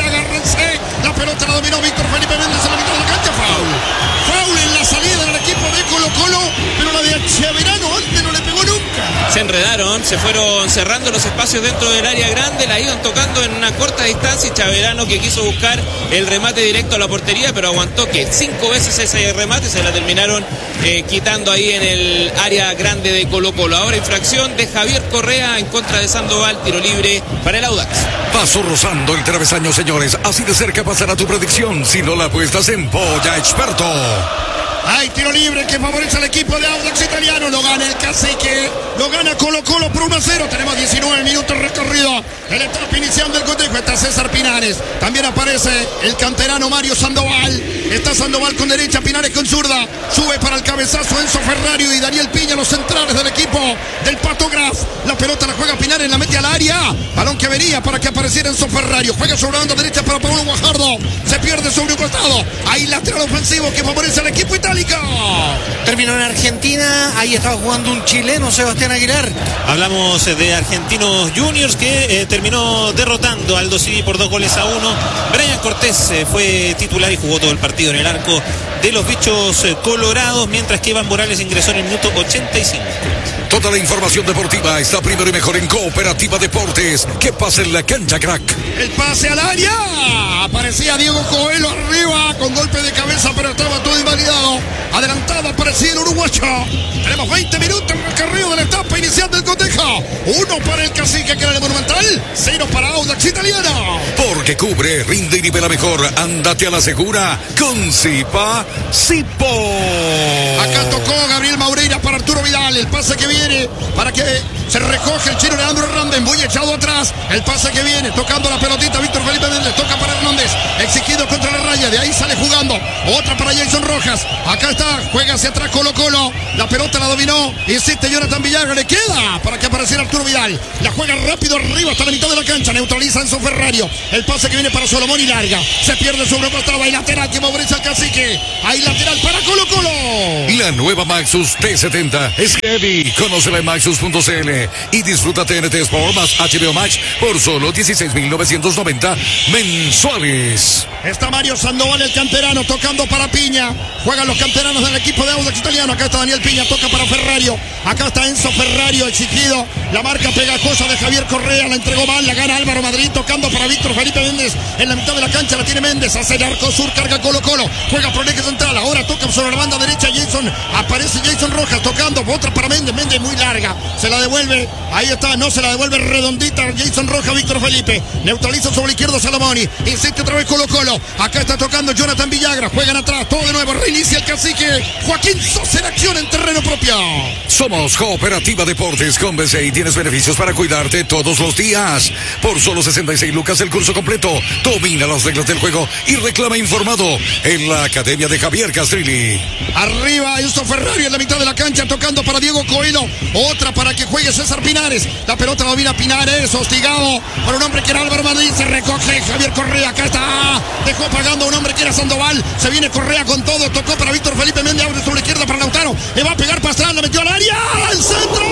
[SPEAKER 5] la pelota la dominó Víctor Felipe Méndez en la mitad de la cancha, foul en la salida del equipo de Colo Colo, pero la de Chaverano antes no le pegó nunca.
[SPEAKER 1] Se enredaron, se fueron cerrando los espacios dentro del área grande, la iban tocando en una corta distancia y Chaverano, que quiso buscar el remate directo a la portería, pero aguantó que 5 veces ese remate, se la terminaron quitando ahí en el área grande de Colo Colo. Ahora infracción de Javier Correa en contra de Sandoval, tiro libre para el Audax.
[SPEAKER 2] Paso rozando el travesaño, señores. Así de cerca pasará tu predicción si no la apuestas en Polla Experto.
[SPEAKER 5] Hay tiro libre que favorece al equipo de Audax Italiano. Lo gana el Cacique. Lo gana Colo Colo por 1-0. Tenemos 19 minutos recorrido. El etapa inicial del cotejo. Está César Pinares. También aparece el canterano Mario Sandoval. Está Sandoval con derecha, Pinares con zurda. Sube para el cabezazo Enzo Ferrario y Daniel Piña, los centrales del equipo del Pato Graf. La pelota la juega Pinares, la mete al área. Balón que venía para que apareciera Enzo Ferrario. Juega sobre la banda derecha para Pablo Guajardo. Se pierde sobre un costado. Hay lateral ofensivo que favorece al equipo itálico.
[SPEAKER 3] Terminó en Argentina, ahí estaba jugando un chileno, Sebastián Aguilar.
[SPEAKER 4] Hablamos de Argentinos Juniors, que terminó derrotando al Aldo Civi por 2-1. Brian Cortés fue titular y jugó todo el partido en el arco de los bichos colorados, mientras que Iván Morales ingresó en el minuto 85.
[SPEAKER 2] Toda la información deportiva está primero y mejor en Cooperativa Deportes. ¿Qué pasa en la cancha, crack?
[SPEAKER 5] El pase al área. Aparecía Diego Coelho arriba con golpe de cabeza, pero estaba todo invalidado. Adelantado aparecía el uruguayo. Tenemos 20 minutos en el recorrido de la etapa inicial del cotejo. 1 para el Cacique, que era el Monumental. 0 para Audax Italiano.
[SPEAKER 2] Porque cubre, rinde y nivela mejor. Ándate a la segura con Zipa Sipo.
[SPEAKER 5] Acá tocó Gabriel Maureira para Arturo Vidal. El pase que viene para que se recoge el chino Leandro Hernández. Muy echado atrás. El pase que viene tocando la pelotita. Víctor Felipe Méndez toca para Hernández. Exigido contra la raya. De ahí sale jugando. Otra para Jason Rojas. Acá está. Juega hacia atrás Colo Colo. La pelota la dominó. Insiste Jonathan Villagra. Le queda para que apareciera Arturo Vidal. La juega rápido arriba hasta la mitad de la cancha. Neutraliza Enzo Ferrario. El pase que viene para Solomón y larga. Se pierde sobre el costado. Hay lateral que favorece al Cacique. Hay lateral para Colo Colo.
[SPEAKER 2] La nueva Maxus T70 es heavy. Conócela en maxus.cl. TVN y disfruta TNT Sport más HBO Max por solo 16.990 mensuales.
[SPEAKER 5] Está Mario Sandoval, el canterano, tocando para Piña. Juegan los canteranos del equipo de Audax Italiano. Acá está Daniel Piña, toca para Ferrario. Acá está Enzo Ferrario, exigido. La marca pegajosa de Javier Correa, la entregó mal, la gana Álvaro Madrid, tocando para Víctor Felipe Méndez. En la mitad de la cancha la tiene Méndez, hace el arco sur, carga Colo Colo. Juega por el eje central, ahora toca sobre la banda derecha Jason. Aparece Jason Rojas tocando, otra para Méndez. Méndez muy larga, se la devuelve. Ahí está, no se la devuelve redondita Jason Rojas, Víctor Felipe. Neutraliza sobre el izquierdo Salomoni. Insiste otra vez Colo Colo. Acá está tocando Jonathan Villagra. Juegan atrás, todo de nuevo. Reinicia el cacique. Joaquín Sosa en acción en terreno propio.
[SPEAKER 2] Somos Cooperativa Deportes con BCI. Tienes beneficios para cuidarte todos los días. Por solo 66 lucas el curso completo. Domina las reglas del juego y reclama informado en la Academia de Javier Castrilli.
[SPEAKER 5] Arriba Enzo Ferrario en la mitad de la cancha tocando para Diego Coelho. Otra para que juegue César Pinares. La pelota la domina Pinares, hostigado por un hombre que era Álvaro Madrid. Se recoge Javier Correa. Acá está. Dejó pagando a un hombre que era Sandoval. Se viene Correa con todo. Tocó para Víctor Felipe Méndez. Abre sobre la izquierda para Lautaro. Le va a pegar Pastrana. La metió al área. ¡Al centro!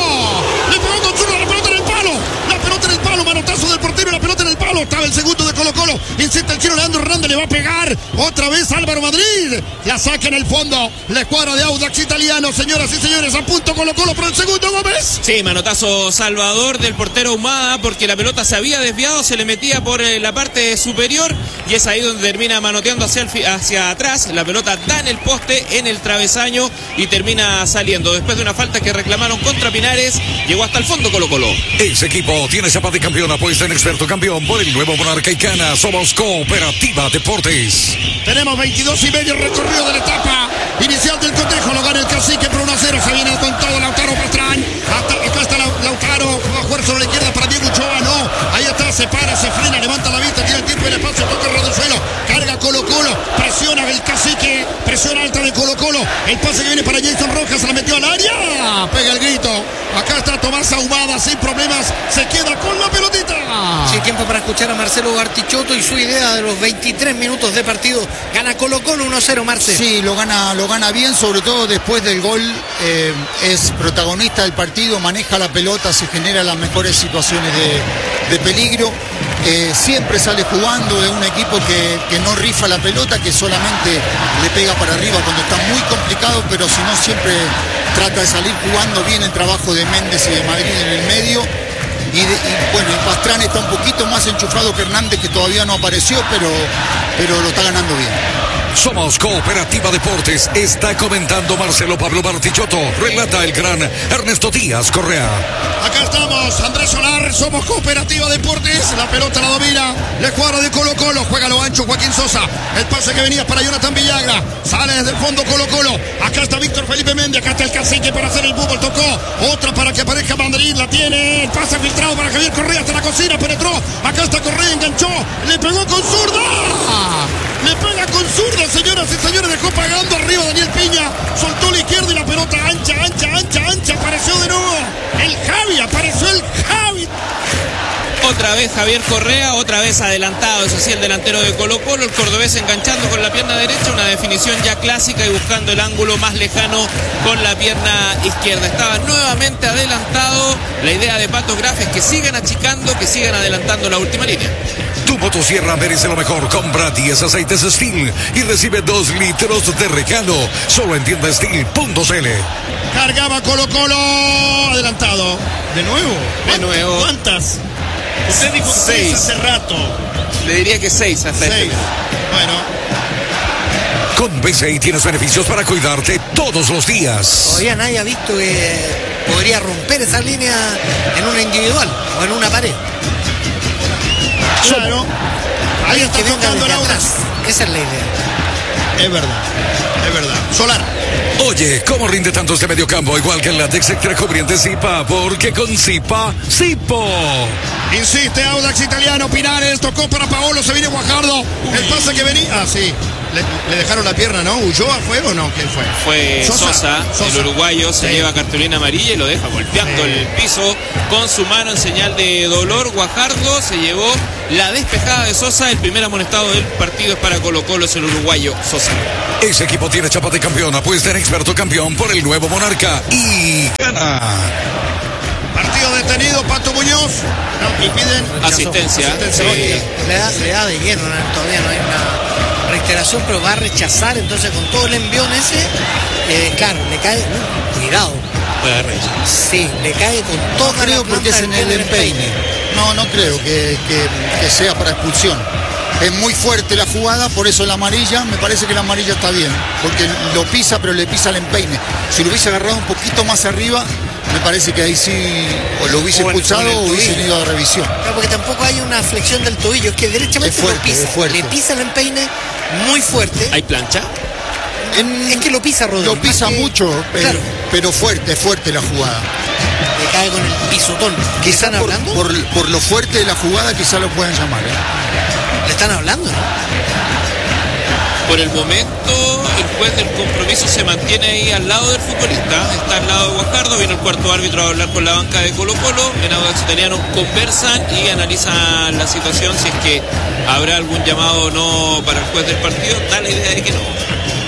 [SPEAKER 5] Le pegó con zurda. La pelota en el palo. La pelota en el palo. Manotazo del portero. La pelota en el palo. Estaba el segundo de Colo Colo. Insiste el chino Leandro Hernández. Le va a pegar. Otra vez Álvaro Madrid. La saca en el fondo. La escuadra de Audax Italiano. Señoras y señores. A punto Colo Colo por el segundo, Gómez.
[SPEAKER 1] Sí, manotazo salvador del portero Humada porque la pelota se había desviado. Se le metía por la parte superior. Y es ahí donde termina manoteando hacia atrás. La pelota da en el poste, en el travesaño y termina saliendo. Después de una falta que reclamaron contra Pinares, llegó hasta el fondo Colo Colo.
[SPEAKER 2] Ese equipo tiene chapa de campeón, apuesta en experto campeón por el nuevo Monarca y Cana. Somos Cooperativa Deportes.
[SPEAKER 5] Tenemos 22 y medio recorrido de la etapa inicial del cotejo. Lo gana el cacique por 1-0. Se viene con todo Lautaro Pastrán. Acá está Lautaro. Va a jugar sobre la izquierda para Diego Ochoa. No. Ahí está. Se para, se frena, levanta la vista. Tiene el tiempo y el espacio. Toca el suelo. Carga Colo Colo. Presiona el cacique. Presión alta de Colo Colo. El pase que viene para Jason Rojas. Se la metió al área. Pega el grito. Acá está Tomás Ahumada sin problemas. Se queda con la pelotita.
[SPEAKER 3] Sí, tiempo para escuchar a Marcelo Bartichotto y su idea de los 23 minutos de partido. Gana Colo Colo 1-0, Marce.
[SPEAKER 6] Sí, lo gana bien, sobre todo después del gol. Es protagonista del partido, maneja la pelota, se genera las mejores situaciones de peligro. Siempre sale jugando, es un equipo que no rifa la pelota, que solamente le pega para arriba cuando está muy complicado, pero si no siempre trata de salir jugando bien el trabajo de Méndez y de Madrid en el medio. Y bueno, el Pastrán está un poquito más enchufado que Hernández, que todavía no apareció, pero lo está ganando bien.
[SPEAKER 2] Somos Cooperativa Deportes. Está comentando Marcelo Pablo Bartichotto. Relata el gran Ernesto Díaz Correa.
[SPEAKER 5] Acá estamos, Andrés Solar. Somos Cooperativa Deportes. La pelota la domina la escuadra de Colo Colo. Juega lo ancho Joaquín Sosa. El pase que venía para Jonathan Villagra. Sale desde el fondo Colo Colo. Acá está Víctor Felipe Méndez. Acá está el cacique para hacer el fútbol. Tocó. Otra para que aparezca Madrid. La tiene. El pase filtrado para Javier Correa. Hasta la cocina. Penetró. Acá está Correa. Enganchó. Le pegó con zurda. Le pega con zurda, señoras y señores. Dejó pagando arriba Daniel Piña. Soltó la izquierda y la pelota ancha. Apareció de nuevo el Javi. Apareció el Javi.
[SPEAKER 1] Otra vez Javier Correa, otra vez adelantado, eso sí, el delantero de Colo Colo, el cordobés enganchando con la pierna derecha, una definición ya clásica y buscando el ángulo más lejano con la pierna izquierda. Estaba nuevamente adelantado. La idea de Pato Graf es que sigan achicando, que sigan adelantando la última línea.
[SPEAKER 2] Tu motosierra merece lo mejor. Compra 10 aceites Steel y recibe 2 litros de regalo. Solo en tiendasteel.cl.
[SPEAKER 5] Cargaba Colo Colo. Adelantado. ¿De nuevo? ¿Cuántas? Usted dijo 6 hace rato.
[SPEAKER 1] Le diría que 6 hasta 6.
[SPEAKER 5] Bueno.
[SPEAKER 2] Con BCI tienes beneficios para cuidarte todos los días.
[SPEAKER 3] Todavía nadie ha visto que podría romper esa línea en una individual o en una pared.
[SPEAKER 5] Claro. Alguien
[SPEAKER 3] que
[SPEAKER 5] está
[SPEAKER 3] venga
[SPEAKER 5] tocando
[SPEAKER 3] desde
[SPEAKER 5] la
[SPEAKER 3] atrás. Esa es la idea.
[SPEAKER 5] Es verdad. Solar.
[SPEAKER 2] Oye, ¿cómo rinde tanto este mediocampo? Igual que en la Dex Extra cubriente Zipa, porque con Zipa, Zipo.
[SPEAKER 5] Insiste Audax Italiano. Pinares tocó para Paolo. Se viene Guajardo. El pase que venía. Ah, sí. Le dejaron la pierna, ¿no? ¿Ulloa fue o no? ¿Quién fue?
[SPEAKER 1] Fue Sosa. El uruguayo se lleva cartulina amarilla y lo deja golpeando el piso con su mano en señal de dolor. Guajardo se llevó la despejada de Sosa. El primer amonestado del partido es para Colo Colo, es el uruguayo Sosa.
[SPEAKER 2] Ese equipo tiene chapa de campeón, apuesta en experto campeón por el nuevo Monarca y gana.
[SPEAKER 5] detenido Pato Muñoz. No, y piden
[SPEAKER 1] Asistencia.
[SPEAKER 3] Sí, le da de lleno, todavía no hay una reiteración, pero va a rechazar. Entonces con todo el envión ese, claro, le cae, cuidado. Sí, le cae con todo.
[SPEAKER 6] No creo porque es en el empeine. No creo que sea para expulsión. Es muy fuerte la jugada, por eso la amarilla, me parece que la amarilla está bien, porque lo pisa, pero le pisa el empeine. Si lo hubiese agarrado un poquito más arriba, me parece que ahí sí o lo hubiese expulsado o hubiese ido a revisión.
[SPEAKER 3] No, porque tampoco hay una flexión del tobillo, es que derechamente
[SPEAKER 6] es fuerte,
[SPEAKER 3] lo pisa.
[SPEAKER 6] es fuerte.
[SPEAKER 3] Le pisa el empeine muy fuerte.
[SPEAKER 1] ¿Hay plancha?
[SPEAKER 3] Es que lo pisa, Rodrigo.
[SPEAKER 6] Lo pisa mucho, pero fuerte la jugada.
[SPEAKER 3] Le cae con el pisotón. ¿Qué están hablando?
[SPEAKER 6] Por lo fuerte de la jugada quizá lo puedan llamar.
[SPEAKER 3] ¿Le están hablando?
[SPEAKER 1] Por el momento, el juez del compromiso se mantiene ahí al lado del futbolista. Está al lado de Guajardo. Viene el cuarto árbitro a hablar con la banca de Colo-Colo. En Audax Italiano conversan y analizan la situación. Si es que habrá algún llamado o no para el juez del partido. Da la idea de que no.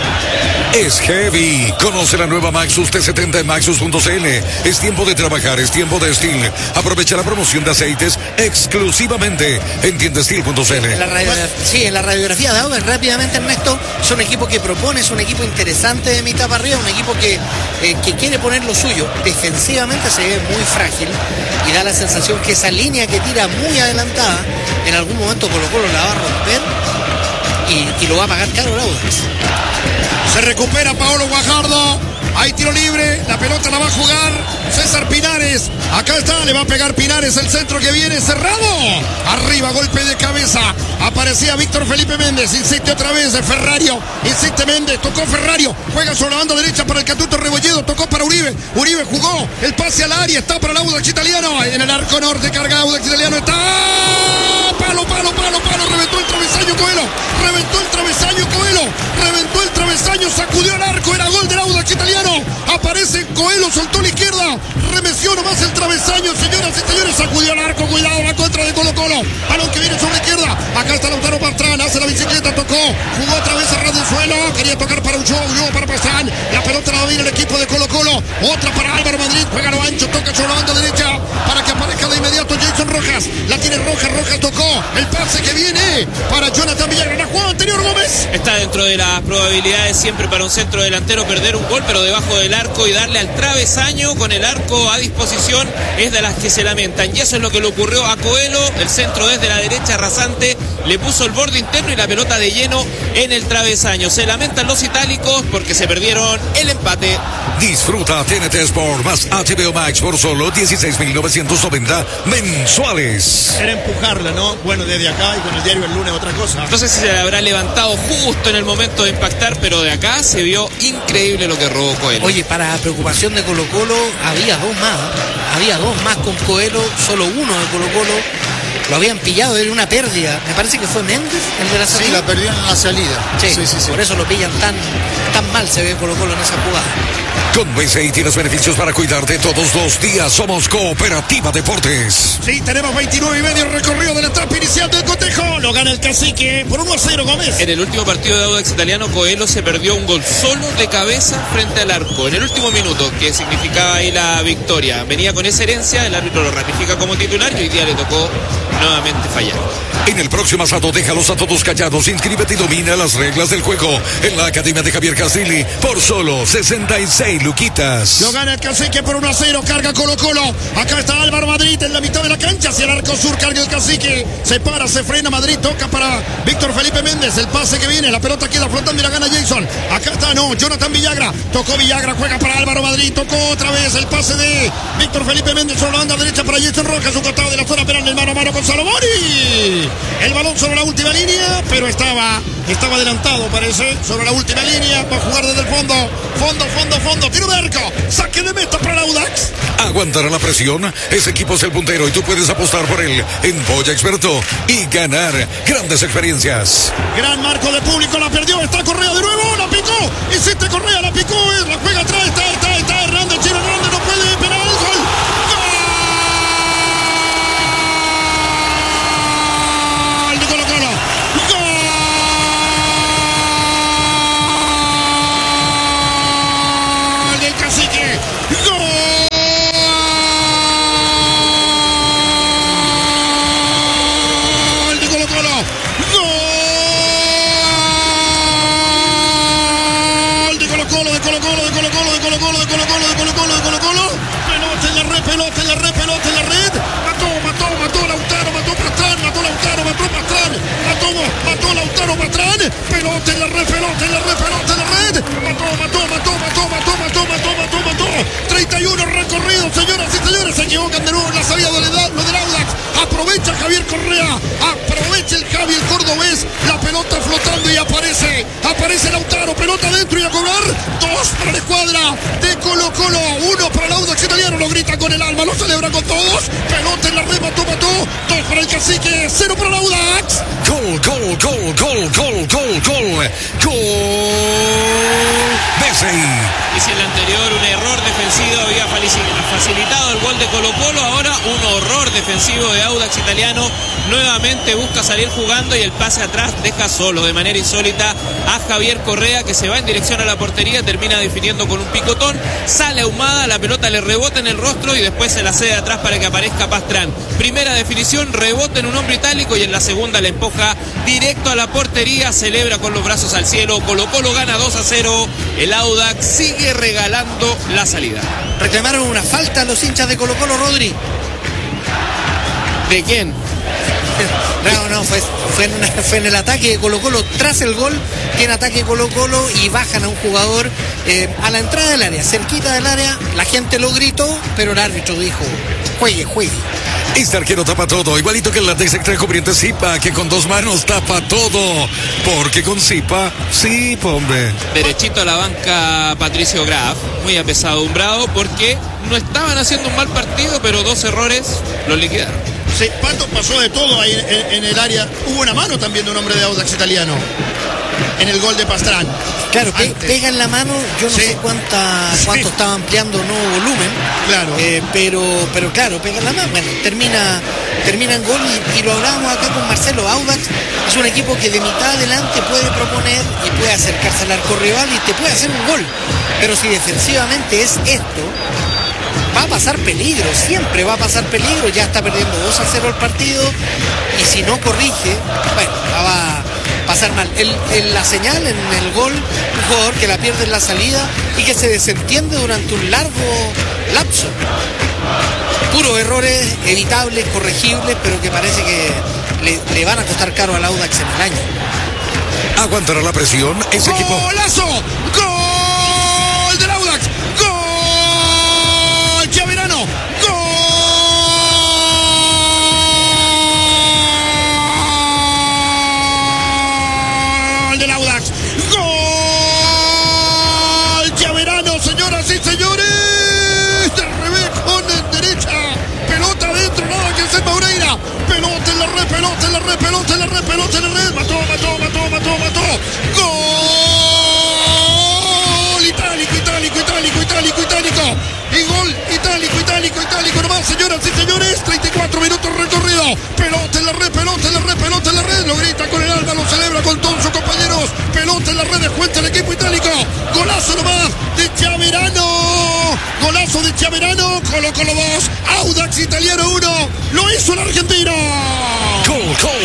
[SPEAKER 2] Es heavy. Conoce la nueva Maxus T70 en Maxus.cl. Es tiempo de trabajar, es tiempo de Steel. Aprovecha la promoción de aceites exclusivamente en tiendasteel.cl.
[SPEAKER 3] En la radiografía de Audax, rápidamente, Ernesto, es un equipo que propone, es un equipo interesante de mitad para arriba, un equipo que quiere poner lo suyo. Defensivamente se ve muy frágil y da la sensación que esa línea que tira muy adelantada, en algún momento Colo-Colo la va a romper y lo va a pagar caro el Audax.
[SPEAKER 5] Se recupera Paolo Guajardo. Hay tiro libre. La pelota la va a jugar César Pinares. Acá está. Le va a pegar Pinares. El centro que viene cerrado. Arriba, golpe de cabeza. Aparecía Víctor Felipe Méndez. Insiste otra vez de Ferrario. Insiste Méndez. Tocó Ferrario. Juega sobre la banda derecha para el Catuto Rebolledo. Tocó para Uribe. Uribe jugó. El pase al área. Está para el Audax Italiano. En el arco norte carga Audax Italiano. Está. Palo. Reventó el travesaño Coelho. Reventó el travesaño. Sacudió el arco. Era gol del Audax Italiano. Aparece Coelho. Soltó la izquierda. Remeció nomás el travesaño. Señoras y señores. Sacudió el arco. Cuidado. La contra de Colo-Colo. Balón que viene sobre la izquierda. Acá está Lautaro Pastrana. Hace la bicicleta. Tocó. Jugó otra vez a ras del suelo. Quería tocar para Ulloa para Pastrana. La pelota la va a ir el equipo de Colo-Colo. Otra para Álvaro Madrid. Juega lo ancho. Toca sobre la banda derecha. Para que aparezca de inmediato Jason Rojas. La tiene Rojas. Rojas tocó. El pase que viene para Jonathan Villagra. La jugada anterior, Gómez.
[SPEAKER 1] Está dentro de las probabilidades siempre para un centro delantero perder un gol, pero debajo del arco y darle al travesaño con el arco a disposición es de las que se lamentan. Y eso es lo que le ocurrió a Coelho. El centro desde la derecha rasante le puso el borde interno y la pelota de lleno en el travesaño. Se lamentan los itálicos porque se perdieron el empate.
[SPEAKER 2] Disfruta TNT Sport más HBO Max por solo 16.990 mensuales.
[SPEAKER 5] Era empujarla, ¿no? Bueno, desde acá y con el diario El Lunes otra cosa.
[SPEAKER 1] No sé si se le habrá levantado justo en el momento de impactar, pero de acá se vio increíble lo que robó Coelho.
[SPEAKER 3] Oye, para preocupación de Colo-Colo, había dos más con Coelho, solo uno de Colo-Colo. Lo habían pillado, era una pérdida. Me parece que fue Méndez el de la salida.
[SPEAKER 6] Sí, la perdió en la salida.
[SPEAKER 3] Sí. Por eso lo pillan tan mal, se ve Colo-Colo en esa jugada.
[SPEAKER 2] Con BCI tienes beneficios para cuidarte todos los días. Somos Cooperativa Deportes.
[SPEAKER 5] Sí, tenemos 29.5 recorrido de la etapa inicial del cotejo. Lo gana el Cacique por 1-0, Gómez.
[SPEAKER 1] En el último partido de Audax Italiano, Coelho se perdió un gol solo de cabeza frente al arco. En el último minuto, que significaba ahí la victoria. Venía con esa herencia, el árbitro lo ratifica como titular y hoy día le tocó nuevamente fallar.
[SPEAKER 2] En el próximo asado, déjalos a todos callados. Inscríbete y domina las reglas del juego en la Academia de Javier Castilli por solo 66 luquitas.
[SPEAKER 5] Lo gana el Cacique por 1-0. Carga Colo-Colo. Acá está Álvaro Madrid en la mitad de la cancha. Hacia el arco sur carga el Cacique. Se para, se frena Madrid. Toca para Víctor Felipe Méndez. El pase que viene. La pelota queda flotando y la gana Jason. Acá está, Jonathan Villagra. Tocó Villagra. Juega para Álvaro Madrid. Tocó otra vez el pase de Víctor Felipe Méndez sobre la banda derecha para Jason Rojas. Un costado de la zona penal del mano a mano con Salomoni. El balón sobre la última línea, pero estaba adelantado, parece, sobre la última línea. Va a jugar desde el fondo. Tiro de arco. Saque de meta para el Audax.
[SPEAKER 2] Aguantará la presión. Ese equipo es el puntero y tú puedes apostar por él en Polla Experto y ganar grandes experiencias.
[SPEAKER 5] Gran marco de público. La perdió. Está Correa de nuevo. La picó. Insiste Correa. La picó. La juega atrás. Está Hernández. Chino Hernández no puede. Penal. Gol. pelota en la red, pelota en la red, pelota en la red. Mató. 31 recorridos, señoras y señores. Se equivocan de nuevo en la salida lo del Audax. Aprovecha Javier Correa, aprovecha el Javi, el cordobés. La pelota flotando y aparece Lautaro, pelota dentro y a cobrar. 2 para la escuadra de Colo Colo, 1 para el Audax italiano. Lo grita con el alma, lo celebra con todos. Pelota en la red, mató. 2 para el Cacique, 0 para el Audax.
[SPEAKER 2] Gol. BCI.
[SPEAKER 1] Y si en el anterior un error defensivo había facilitado el gol de Colo Colo, ahora un horror defensivo de Audax italiano. Nuevamente busca salir jugando y el pase atrás deja solo de manera insólita a Javier Correa, que se va en dirección a la portería, termina definiendo con un picotón, sale Ahumada, la pelota le rebota en el rostro y después se la cede atrás para que aparezca Pastrán. Primera definición, rebota en un hombre itálico y en la segunda le empuja directo a la portería, celebra con los brazos al cielo. Colo Colo gana 2-0, el Audax sigue regalando la salida.
[SPEAKER 3] Reclamaron una falta a los hinchas de Colo Colo, Rodri.
[SPEAKER 1] ¿De quién?
[SPEAKER 3] No, fue en el ataque de Colo Colo. Tras el gol, tiene ataque Colo Colo y bajan a un jugador a la entrada del área, cerquita del área. La gente lo gritó, pero el árbitro dijo: juegue.
[SPEAKER 2] Este arquero tapa todo, igualito que el látex extra cubriente Zipa, que con 2 manos tapa todo. Porque con Zipa, sí, hombre.
[SPEAKER 1] Derechito a la banca Patricio Graf, muy apesadumbrado porque no estaban haciendo un mal partido, pero 2 errores los liquidaron.
[SPEAKER 5] Sí, Pato, pasó de todo ahí en el área. Hubo una mano también de un hombre de Audax italiano en el gol de Pastrán.
[SPEAKER 3] Claro, pega en la mano. Yo no sé cuánto estaba ampliando nuevo volumen.
[SPEAKER 5] Claro.
[SPEAKER 3] Pero claro, pega en la mano. Bueno, termina en gol y lo hablábamos acá con Marcelo. Audax es un equipo que de mitad adelante puede proponer y puede acercarse al arco rival y te puede hacer un gol. Pero si defensivamente es esto, va a pasar peligro, siempre va a pasar peligro. Ya está perdiendo 2-0 el partido y si no corrige, bueno, va a pasar mal. La señal en el gol, un jugador que la pierde en la salida y que se desentiende durante un largo lapso. Puros errores evitables, corregibles, pero que parece que le van a costar caro al Audax en el año.
[SPEAKER 2] Aguantará la presión ese equipo.
[SPEAKER 5] ¡Golazo! ¡Gol del Audax! ¡Gol! ¡Chaverano! ¡Gol del Audax! ¡Gol! ¡Chaverano, señoras y señores! De revés con derecha. Pelota adentro, nada que hacer Maureira. Pelota en la red, pelota en la red, pelota en la red, pelota en la red. Mató. ¡Gol! Itálico. Y gol itálico nomás, señoras y señores. 34 minutos recorrido. Pelota en la red. Lo grita con el alma, lo celebra con todos sus compañeros. Pelota en la red, descuenta el equipo itálico. Golazo nomás de Chaverano. Colo Colo 2, Audax italiano 1. Lo hizo el argentino.
[SPEAKER 2] Gol,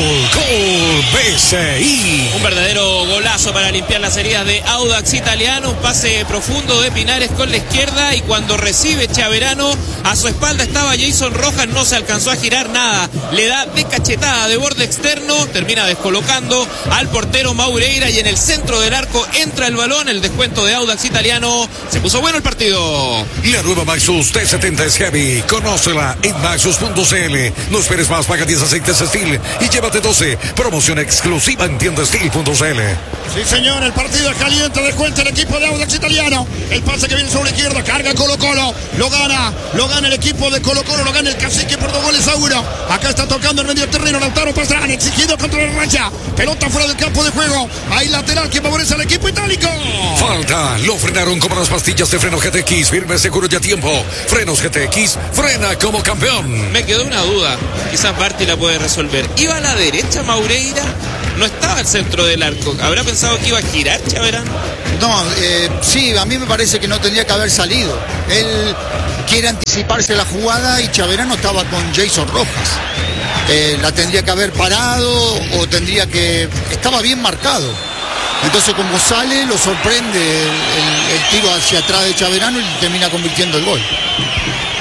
[SPEAKER 2] BCI.
[SPEAKER 1] Un verdadero golazo para limpiar las heridas de Audax italiano. Un pase profundo de Pinares con la izquierda y cuando recibe Chaverano, a su espalda estaba Jason Rojas, no se alcanzó a girar nada. Le da de cachetada de borde externo, termina descolocando al portero Maureira y en el centro del arco entra el balón. El descuento de Audax italiano. Se puso bueno el partido.
[SPEAKER 2] La nueva Maxus T70 es heavy. Conócela en maxus.cl. No esperes más, paga 10 aceites Steel y llévate 12. Promoción exclusiva en tiendasteel.cl.
[SPEAKER 5] Sí, señor, el partido es caliente, descuenta el equipo de Audax italiano. El pase que viene sobre la izquierda, carga Colo Colo. Lo gana el equipo de Colo Colo, lo gana el Cacique por 2 goles a 1. Acá está tocando el medio terreno, Lautaro Pastrán, exigido contra la racha. Pelota fuera del campo de juego. Hay lateral que favorece al equipo itálico.
[SPEAKER 2] Falta, lo frenaron como las pastillas de freno GTX, firme, seguro y a tiempo. Frenos GTX, frena como campeón.
[SPEAKER 1] Me quedó una duda, quizás Barty la puede resolver. ¿Iba a la derecha Maureira? No estaba al centro del arco. ¿Habrá pensado que iba a girar Chaverano?
[SPEAKER 6] No, sí, a mí me parece que no tendría que haber salido. Él quiere anticiparse la jugada y Chaverano estaba con Jason Rojas. La tendría que haber parado o estaba bien marcado. Entonces como sale, lo sorprende el tiro hacia atrás de Chaverano y termina convirtiendo el gol.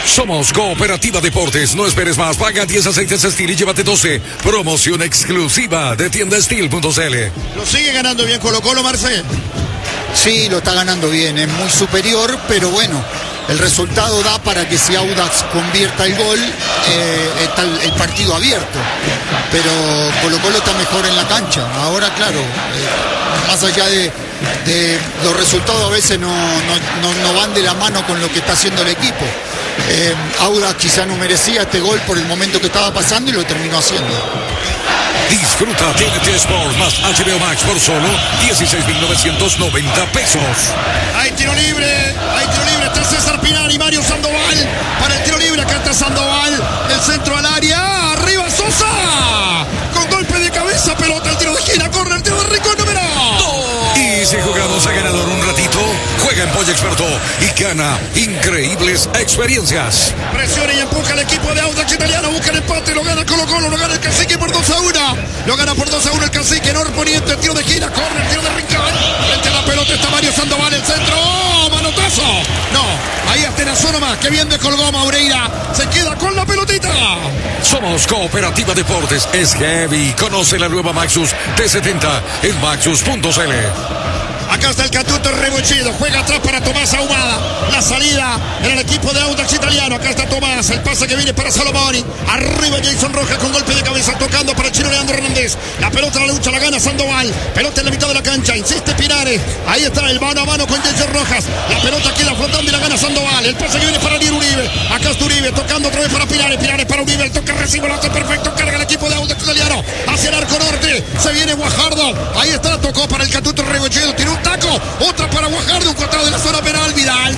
[SPEAKER 2] Somos Cooperativa Deportes. No esperes más. Paga 10 aceites Estil y llévate 12. Promoción exclusiva de tiendaestil.cl.
[SPEAKER 5] Lo sigue ganando bien Colo-Colo, Marcel.
[SPEAKER 6] Sí, lo está ganando bien, es muy superior, pero bueno, el resultado da para que si Audax convierta el gol, está el partido abierto. Pero Colo-Colo está mejor en la cancha. Ahora, claro, más allá de los resultados, a veces no van de la mano con lo que está haciendo el equipo. Audax quizá no merecía este gol por el momento que estaba pasando y lo terminó haciendo.
[SPEAKER 2] Disfruta TNT Sports más HBO Max por solo 16.990 pesos.
[SPEAKER 5] Hay tiro libre, está César Pinar y Mario Sandoval para el tiro libre. Acá está Sandoval, el centro al área, arriba Sosa, con golpe de cabeza, pelota, el tiro de esquina, corre el tiro de Rico, número 2.
[SPEAKER 2] Y si jugamos a ganador un ratito, juega en Polla Experto y gana increíbles experiencias.
[SPEAKER 5] Presiona y empuja el equipo de Audax Italiano, busca el empate, lo gana Colo-Colo, lo gana el Cacique por 2-1. Lo gana por 2-1 el Cacique, Norponiente, tiro de esquina, corre el tiro de Rincón. Frente a la pelota está Mario Sandoval, el centro, manotazo. No, ahí Atenazó nomás, que bien descolgó Maureira, se queda con la pelotita.
[SPEAKER 2] Somos Cooperativa Deportes, es heavy. Conoce la nueva Maxus T70 en maxus.cl.
[SPEAKER 5] Acá está el Catuto Rebolledo, juega atrás para Tomás Ahumada. La salida en el equipo de Audax Italiano. Acá está Tomás, el pase que viene para Salomoni. Arriba Jason Rojas con golpe de cabeza, tocando para el chino Leandro Hernández. La pelota en la lucha la gana Sandoval. Pelota en la mitad de la cancha, insiste Pinares. Ahí está el mano a mano con Jason Rojas. La pelota queda flotando y la gana Sandoval. El pase que viene para Ariel Uribe. Acá está Uribe, tocando otra vez para Pinares. Pinares para Uribe, el toque recibe, lo hace perfecto. Carga el equipo de Audax Italiano hacia el arco norte. Se viene Guajardo. Ahí está, tocó para el Catuto Rebolledo. Tiene un taco, otra para Guajardo, un costado de la zona penal. Vidal,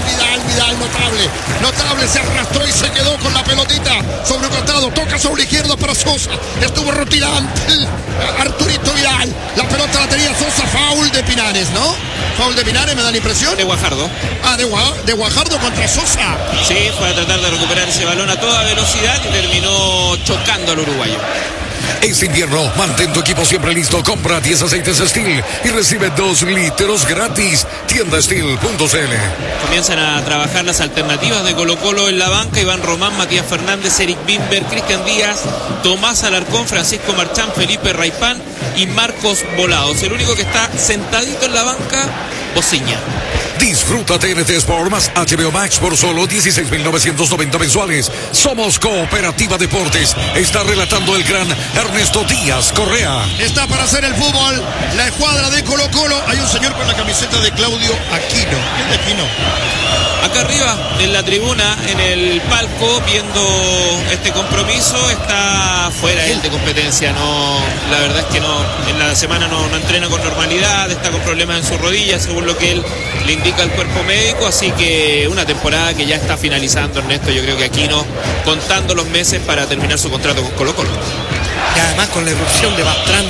[SPEAKER 5] notable, se arrastró y se quedó con la pelotita sobre un costado, toca sobre la izquierda para Sosa, estuvo rutilante Arturito Vidal, la pelota la tenía Sosa, foul de Pinares, ¿no? Foul de Pinares, me da la impresión.
[SPEAKER 1] De Guajardo.
[SPEAKER 5] Ah, de Guajardo contra Sosa.
[SPEAKER 1] Sí, fue a tratar de recuperar ese balón a toda velocidad y terminó chocando al uruguayo.
[SPEAKER 2] Este invierno, mantén tu equipo siempre listo. Compra 10 aceites Estil y recibe 2 litros gratis. Tiendaestil.cl.
[SPEAKER 1] Comienzan a trabajar las alternativas de Colo-Colo en la banca. Iván Román, Matías Fernández, Eric Bimber, Cristian Díaz, Tomás Alarcón, Francisco Marchán, Felipe Raipán y Marcos Volados. El único que está sentadito en la banca, Bociña.
[SPEAKER 2] Disfruta TNT Sport más HBO Max por solo 16.990 mensuales. Somos Cooperativa Deportes. Está relatando el gran Ernesto Díaz Correa.
[SPEAKER 5] Está para hacer el fútbol la escuadra de Colo-Colo. Hay un señor con la camiseta de Claudio Aquino. ¿Quién es Aquino?
[SPEAKER 1] Acá arriba, en la tribuna, en el palco, viendo este compromiso, está fuera él de competencia. No, la verdad es que no, en la semana no entrena con normalidad, está con problemas en su rodilla, según lo que él le indica al cuerpo médico, así que una temporada que ya está finalizando, Ernesto. Yo creo que Aquino contando los meses para terminar su contrato con Colo-Colo.
[SPEAKER 3] Y además con la erupción de Bastrán,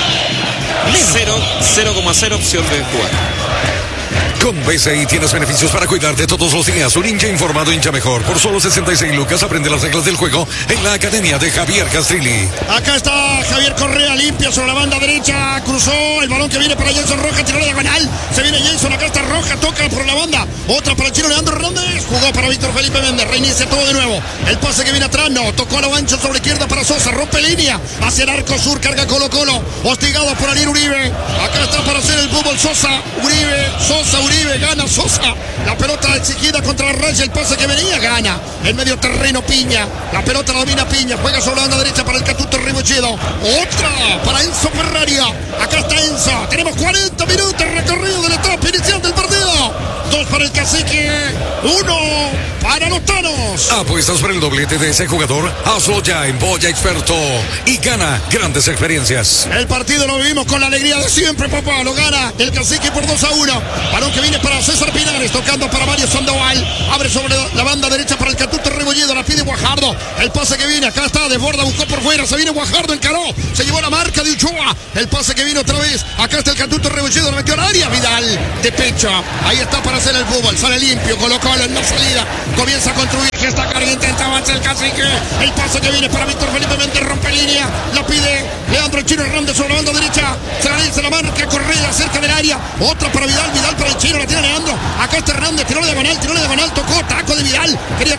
[SPEAKER 1] 0,0 opción de jugar.
[SPEAKER 2] Con BCI tienes beneficios para cuidarte todos los días. Un hincha informado, hincha mejor. Por solo 66 lucas aprende las reglas del juego en la academia de Javier Castrilli.
[SPEAKER 5] Acá está Javier Correa, limpia sobre la banda derecha. Cruzó el balón que viene para Jason Rojas, tiró la diagonal. Se viene Jason, acá está Rojas, toca por la banda. Otra para el chino Leandro Hernández. Jugó para Víctor Felipe Méndez. Reinicia todo de nuevo. El pase que viene atrás, no. Tocó a lo ancho sobre izquierda para Sosa. Rompe línea hacia el arco sur. Carga Colo-Colo. Hostigado por Ariel Uribe. Acá está para hacer el fútbol Sosa. Uribe, gana Sosa. La pelota exigida contra la raya. El pase que venía, gana. El medio terreno Piña. La pelota la domina Piña. Juega sobre la banda derecha para el Catuto Rebolledo. Otra para Enzo Ferraria. Acá está Enzo. Tenemos 40 minutos recorrido de la etapa inicial del partido. 2 para el Cacique, 1 para los Tanos.
[SPEAKER 2] ¿Apuestas por el doblete de ese jugador? Hazlo ya en Polla Experto y gana grandes experiencias.
[SPEAKER 5] El partido lo vivimos con la alegría de siempre, papá. Lo gana el Cacique por 2-1. Balón que viene para César Pinares, tocando para Mario Sandoval. Abre sobre la banda derecha para el Catuto Rebolledo. La pide Guajardo. El pase que viene, acá está, desborda, buscó por fuera. Se viene Guajardo, encaró. Se llevó la marca de Uchoa. El pase que viene otra vez. Acá está el Catuto Rebolledo, lo metió al área. Vidal de pecho. Ahí está para hacer el fútbol. Sale limpio, Colo-Colo en la salida. Comienza a construir. Que está carga, intenta avanzar el Cacique. El pase que viene para Víctor Felipe Méndez, rompe línea. La pide Leandro el Chino Hernández sobre la banda derecha. Se la marca Correa cerca del área. Otra para Vidal para el Chino, la tiene Leandro. Acá está Hernández, tiró la diagonal, tocó, taco de Vidal. Quería tocar a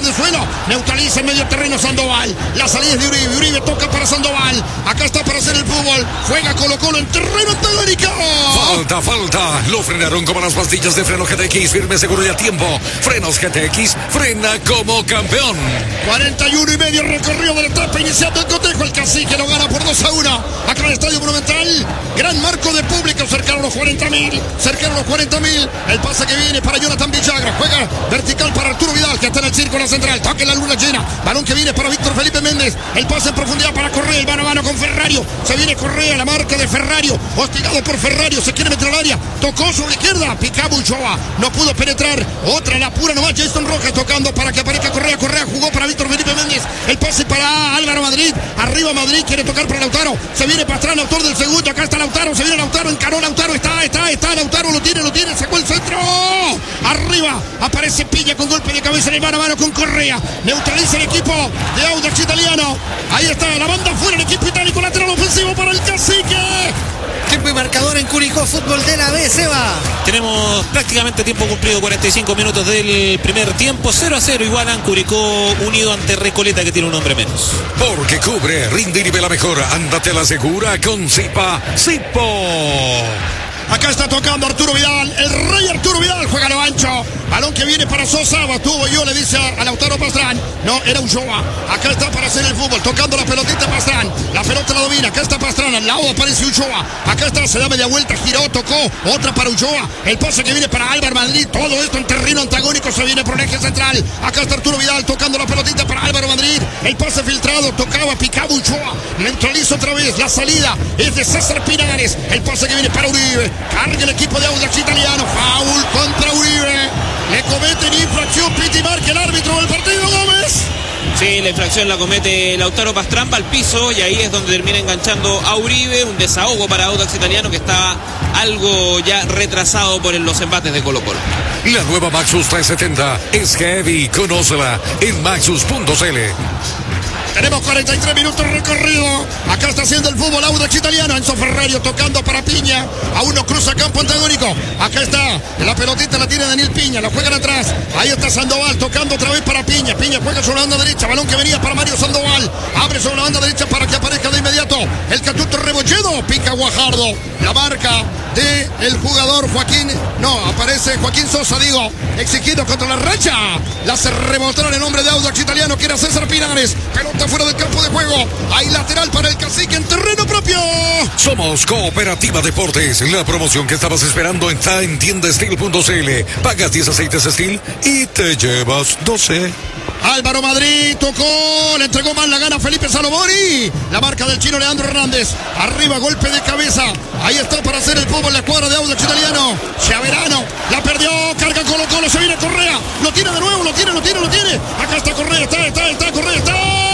[SPEAKER 5] de suelo. Neutraliza en medio terreno Sandoval. La salida es de Uribe. Uribe toca para Sandoval. Acá está para hacer el fútbol. Juega Colo-Colo en terreno antagónico.
[SPEAKER 2] Falta. Lo frenaron como las pastillas de freno GTX. Firme, seguro y a tiempo. Frenos GTX. Frena como campeón.
[SPEAKER 5] 41 y medio recorrido de la etapa inicial del cotejo. El Cacique lo gana por 2-1. Acá en el Estadio Monumental. Gran marco de público. Cercaron los 40.000. El pase que viene para Jonathan Villagra. Juega vertical para Arturo Vidal, que está en el círculo central. Toca en la luna llena. Balón que viene para Víctor Felipe Méndez. El pase en profundidad para Correa. El mano a mano con Ferrario. Se viene Correa, la marca de Ferrario. Hostigado por Ferrario. Se quiere meter al área. Tocó sobre la izquierda. Picaba Ulloa. No pudo penetrar. Otra la pura nomás. Jason Rojas tocando para que aparezca Correa. Correa jugó para Víctor Felipe Méndez. El pase para Álvaro Madrid. Arriba Madrid. Quiere tocar para Lautaro. Se viene Pastrana, autor del segundo. Acá está Lautaro. Se viene Lautaro. Encaró Lautaro. Está. Lautaro lo tiene. Sacó el centro. Arriba. Aparece Pilla con golpe de cabeza en el mano a mano con Correa. Neutraliza el equipo de Audax Italiano. Ahí está la banda fuera el equipo itálico. Lateral ofensivo para el Cacique.
[SPEAKER 3] Tiempo y marcador en Curicó Fútbol de la B, Seba.
[SPEAKER 4] Tenemos prácticamente tiempo cumplido, 45 minutos del primer tiempo. 0-0 igualan Curicó Unido ante Recoleta, que tiene un hombre menos.
[SPEAKER 2] Porque cubre, rinde y nivela mejor. Ándate a la segura con Zipa.
[SPEAKER 5] Acá está tocando Arturo Vidal, el rey Arturo Vidal, juega a lo ancho. Balón que viene para Sosa, tuvo yo, le dice a Lautaro Pastrán. No, era Ulloa. Acá está para hacer el fútbol, tocando la pelotita Pastrán. La pelota la domina, acá está Pastrán, al lado aparece Ulloa. Acá está, se da media vuelta, giró, tocó, otra para Ulloa. El pase que viene para Álvaro Madrid, todo esto en terreno antagónico, se viene por el eje central. Acá está Arturo Vidal tocando la pelotita para Álvaro Madrid. El pase filtrado, tocaba, picaba Ulloa. Neutraliza otra vez, la salida es de César Pinares. El pase que viene para Uribe. Carga el equipo de Audax Italiano. Foul contra Uribe. Le cometen infracción. Piti marca el árbitro del partido, Gómez.
[SPEAKER 1] Sí, la infracción la comete Lautaro Pastrán, va al piso y ahí es donde termina enganchando a Uribe. Un desahogo para Audax Italiano, que estaba algo ya retrasado por los embates de Colo-Colo.
[SPEAKER 2] La nueva Maxus 370 es heavy. Conócela en maxus.cl.
[SPEAKER 5] Tenemos 43 minutos recorrido. Acá está haciendo el fútbol Audax Italiano. Enzo Ferrario tocando para Piña. Aún no cruza campo antagónico. Acá está. La pelotita la tiene Daniel Piña. La juegan atrás. Ahí está Sandoval tocando otra vez para Piña. Piña juega sobre la banda derecha. Balón que venía para Mario Sandoval. Abre sobre la banda derecha para que aparezca de inmediato el Catuto Rebolledo. Pica Guajardo. La marca de el jugador Joaquín. No, aparece Joaquín Sosa, digo. Exigido contra la racha. La hace rebotar en nombre de Audax Italiano, que era César Pinares. Pelota fuera del campo de juego. Hay lateral para el Cacique en terreno propio.
[SPEAKER 2] Somos Cooperativa Deportes. La promoción que estabas esperando está en tiendasteel.cl. Pagas 10 aceites Steel y te llevas 12.
[SPEAKER 5] Álvaro Madrid tocó, le entregó mal la gana a Felipe Salomoni. La marca del chino Leandro Hernández. Arriba, golpe de cabeza. Ahí está para hacer el fútbol la escuadra de Audax Italiano. Chaverano, la perdió, carga Colo-Colo, se viene Correa. Lo tiene de nuevo, lo tiene. Acá está Correa, está Correa, está.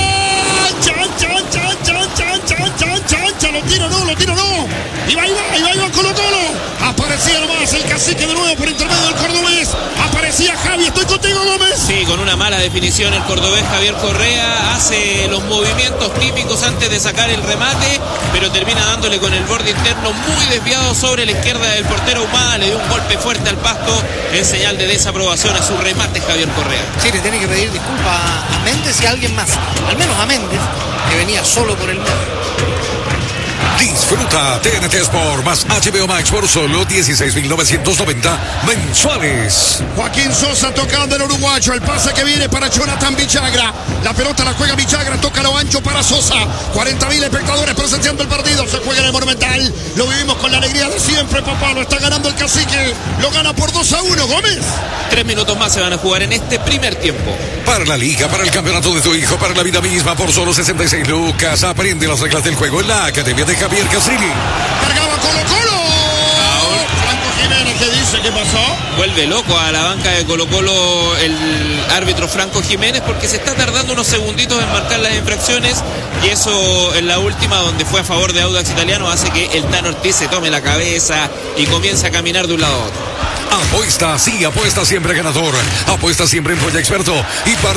[SPEAKER 5] Ancha, lo tiro, no. Y va Colo-Colo. Aparecía nomás el Cacique de nuevo por intermedio del cordobés. Aparecía Javi, estoy contigo, Gómez.
[SPEAKER 1] Sí, con una mala definición el cordobés Javier Correa hace los movimientos típicos antes de sacar el remate, pero termina dándole con el borde interno muy desviado sobre la izquierda del portero Humada. Le dio un golpe fuerte al pasto en señal de desaprobación a su remate Javier Correa.
[SPEAKER 3] Sí, le tiene que pedir disculpas a Méndez y a alguien más, al menos a Méndez, que venía solo por el medio.
[SPEAKER 2] Disfruta TNT Sport más HBO Max por solo 16.990 mensuales.
[SPEAKER 5] Joaquín Sosa tocando el uruguayo. El pase que viene para Jonathan Villagra. La pelota la juega Villagra, toca lo ancho para Sosa. 40.000 espectadores presenciando el partido. Se juega en el Monumental. Lo vivimos con la alegría de siempre, papá. Lo está ganando el Cacique. Lo gana por 2-1, Gómez.
[SPEAKER 1] 3 minutos más se van a jugar en este primer tiempo.
[SPEAKER 2] Para la liga, para el campeonato de tu hijo, para la vida misma, por solo 66 lucas. Aprende las reglas del juego en la Academia de Javier Casilli.
[SPEAKER 5] Cargaba Colo-Colo. Franco Jiménez, ¿qué dice? ¿Qué pasó?
[SPEAKER 1] Vuelve loco a la banca de Colo-Colo el árbitro Franco Jiménez, porque se está tardando unos segunditos en marcar las infracciones, y eso en la última, donde fue a favor de Audax Italiano, hace que el Tano Ortiz se tome la cabeza y comience a caminar de un lado a otro.
[SPEAKER 2] Apuesta, sí, apuesta siempre ganador. Apuesta siempre en Polla Experto y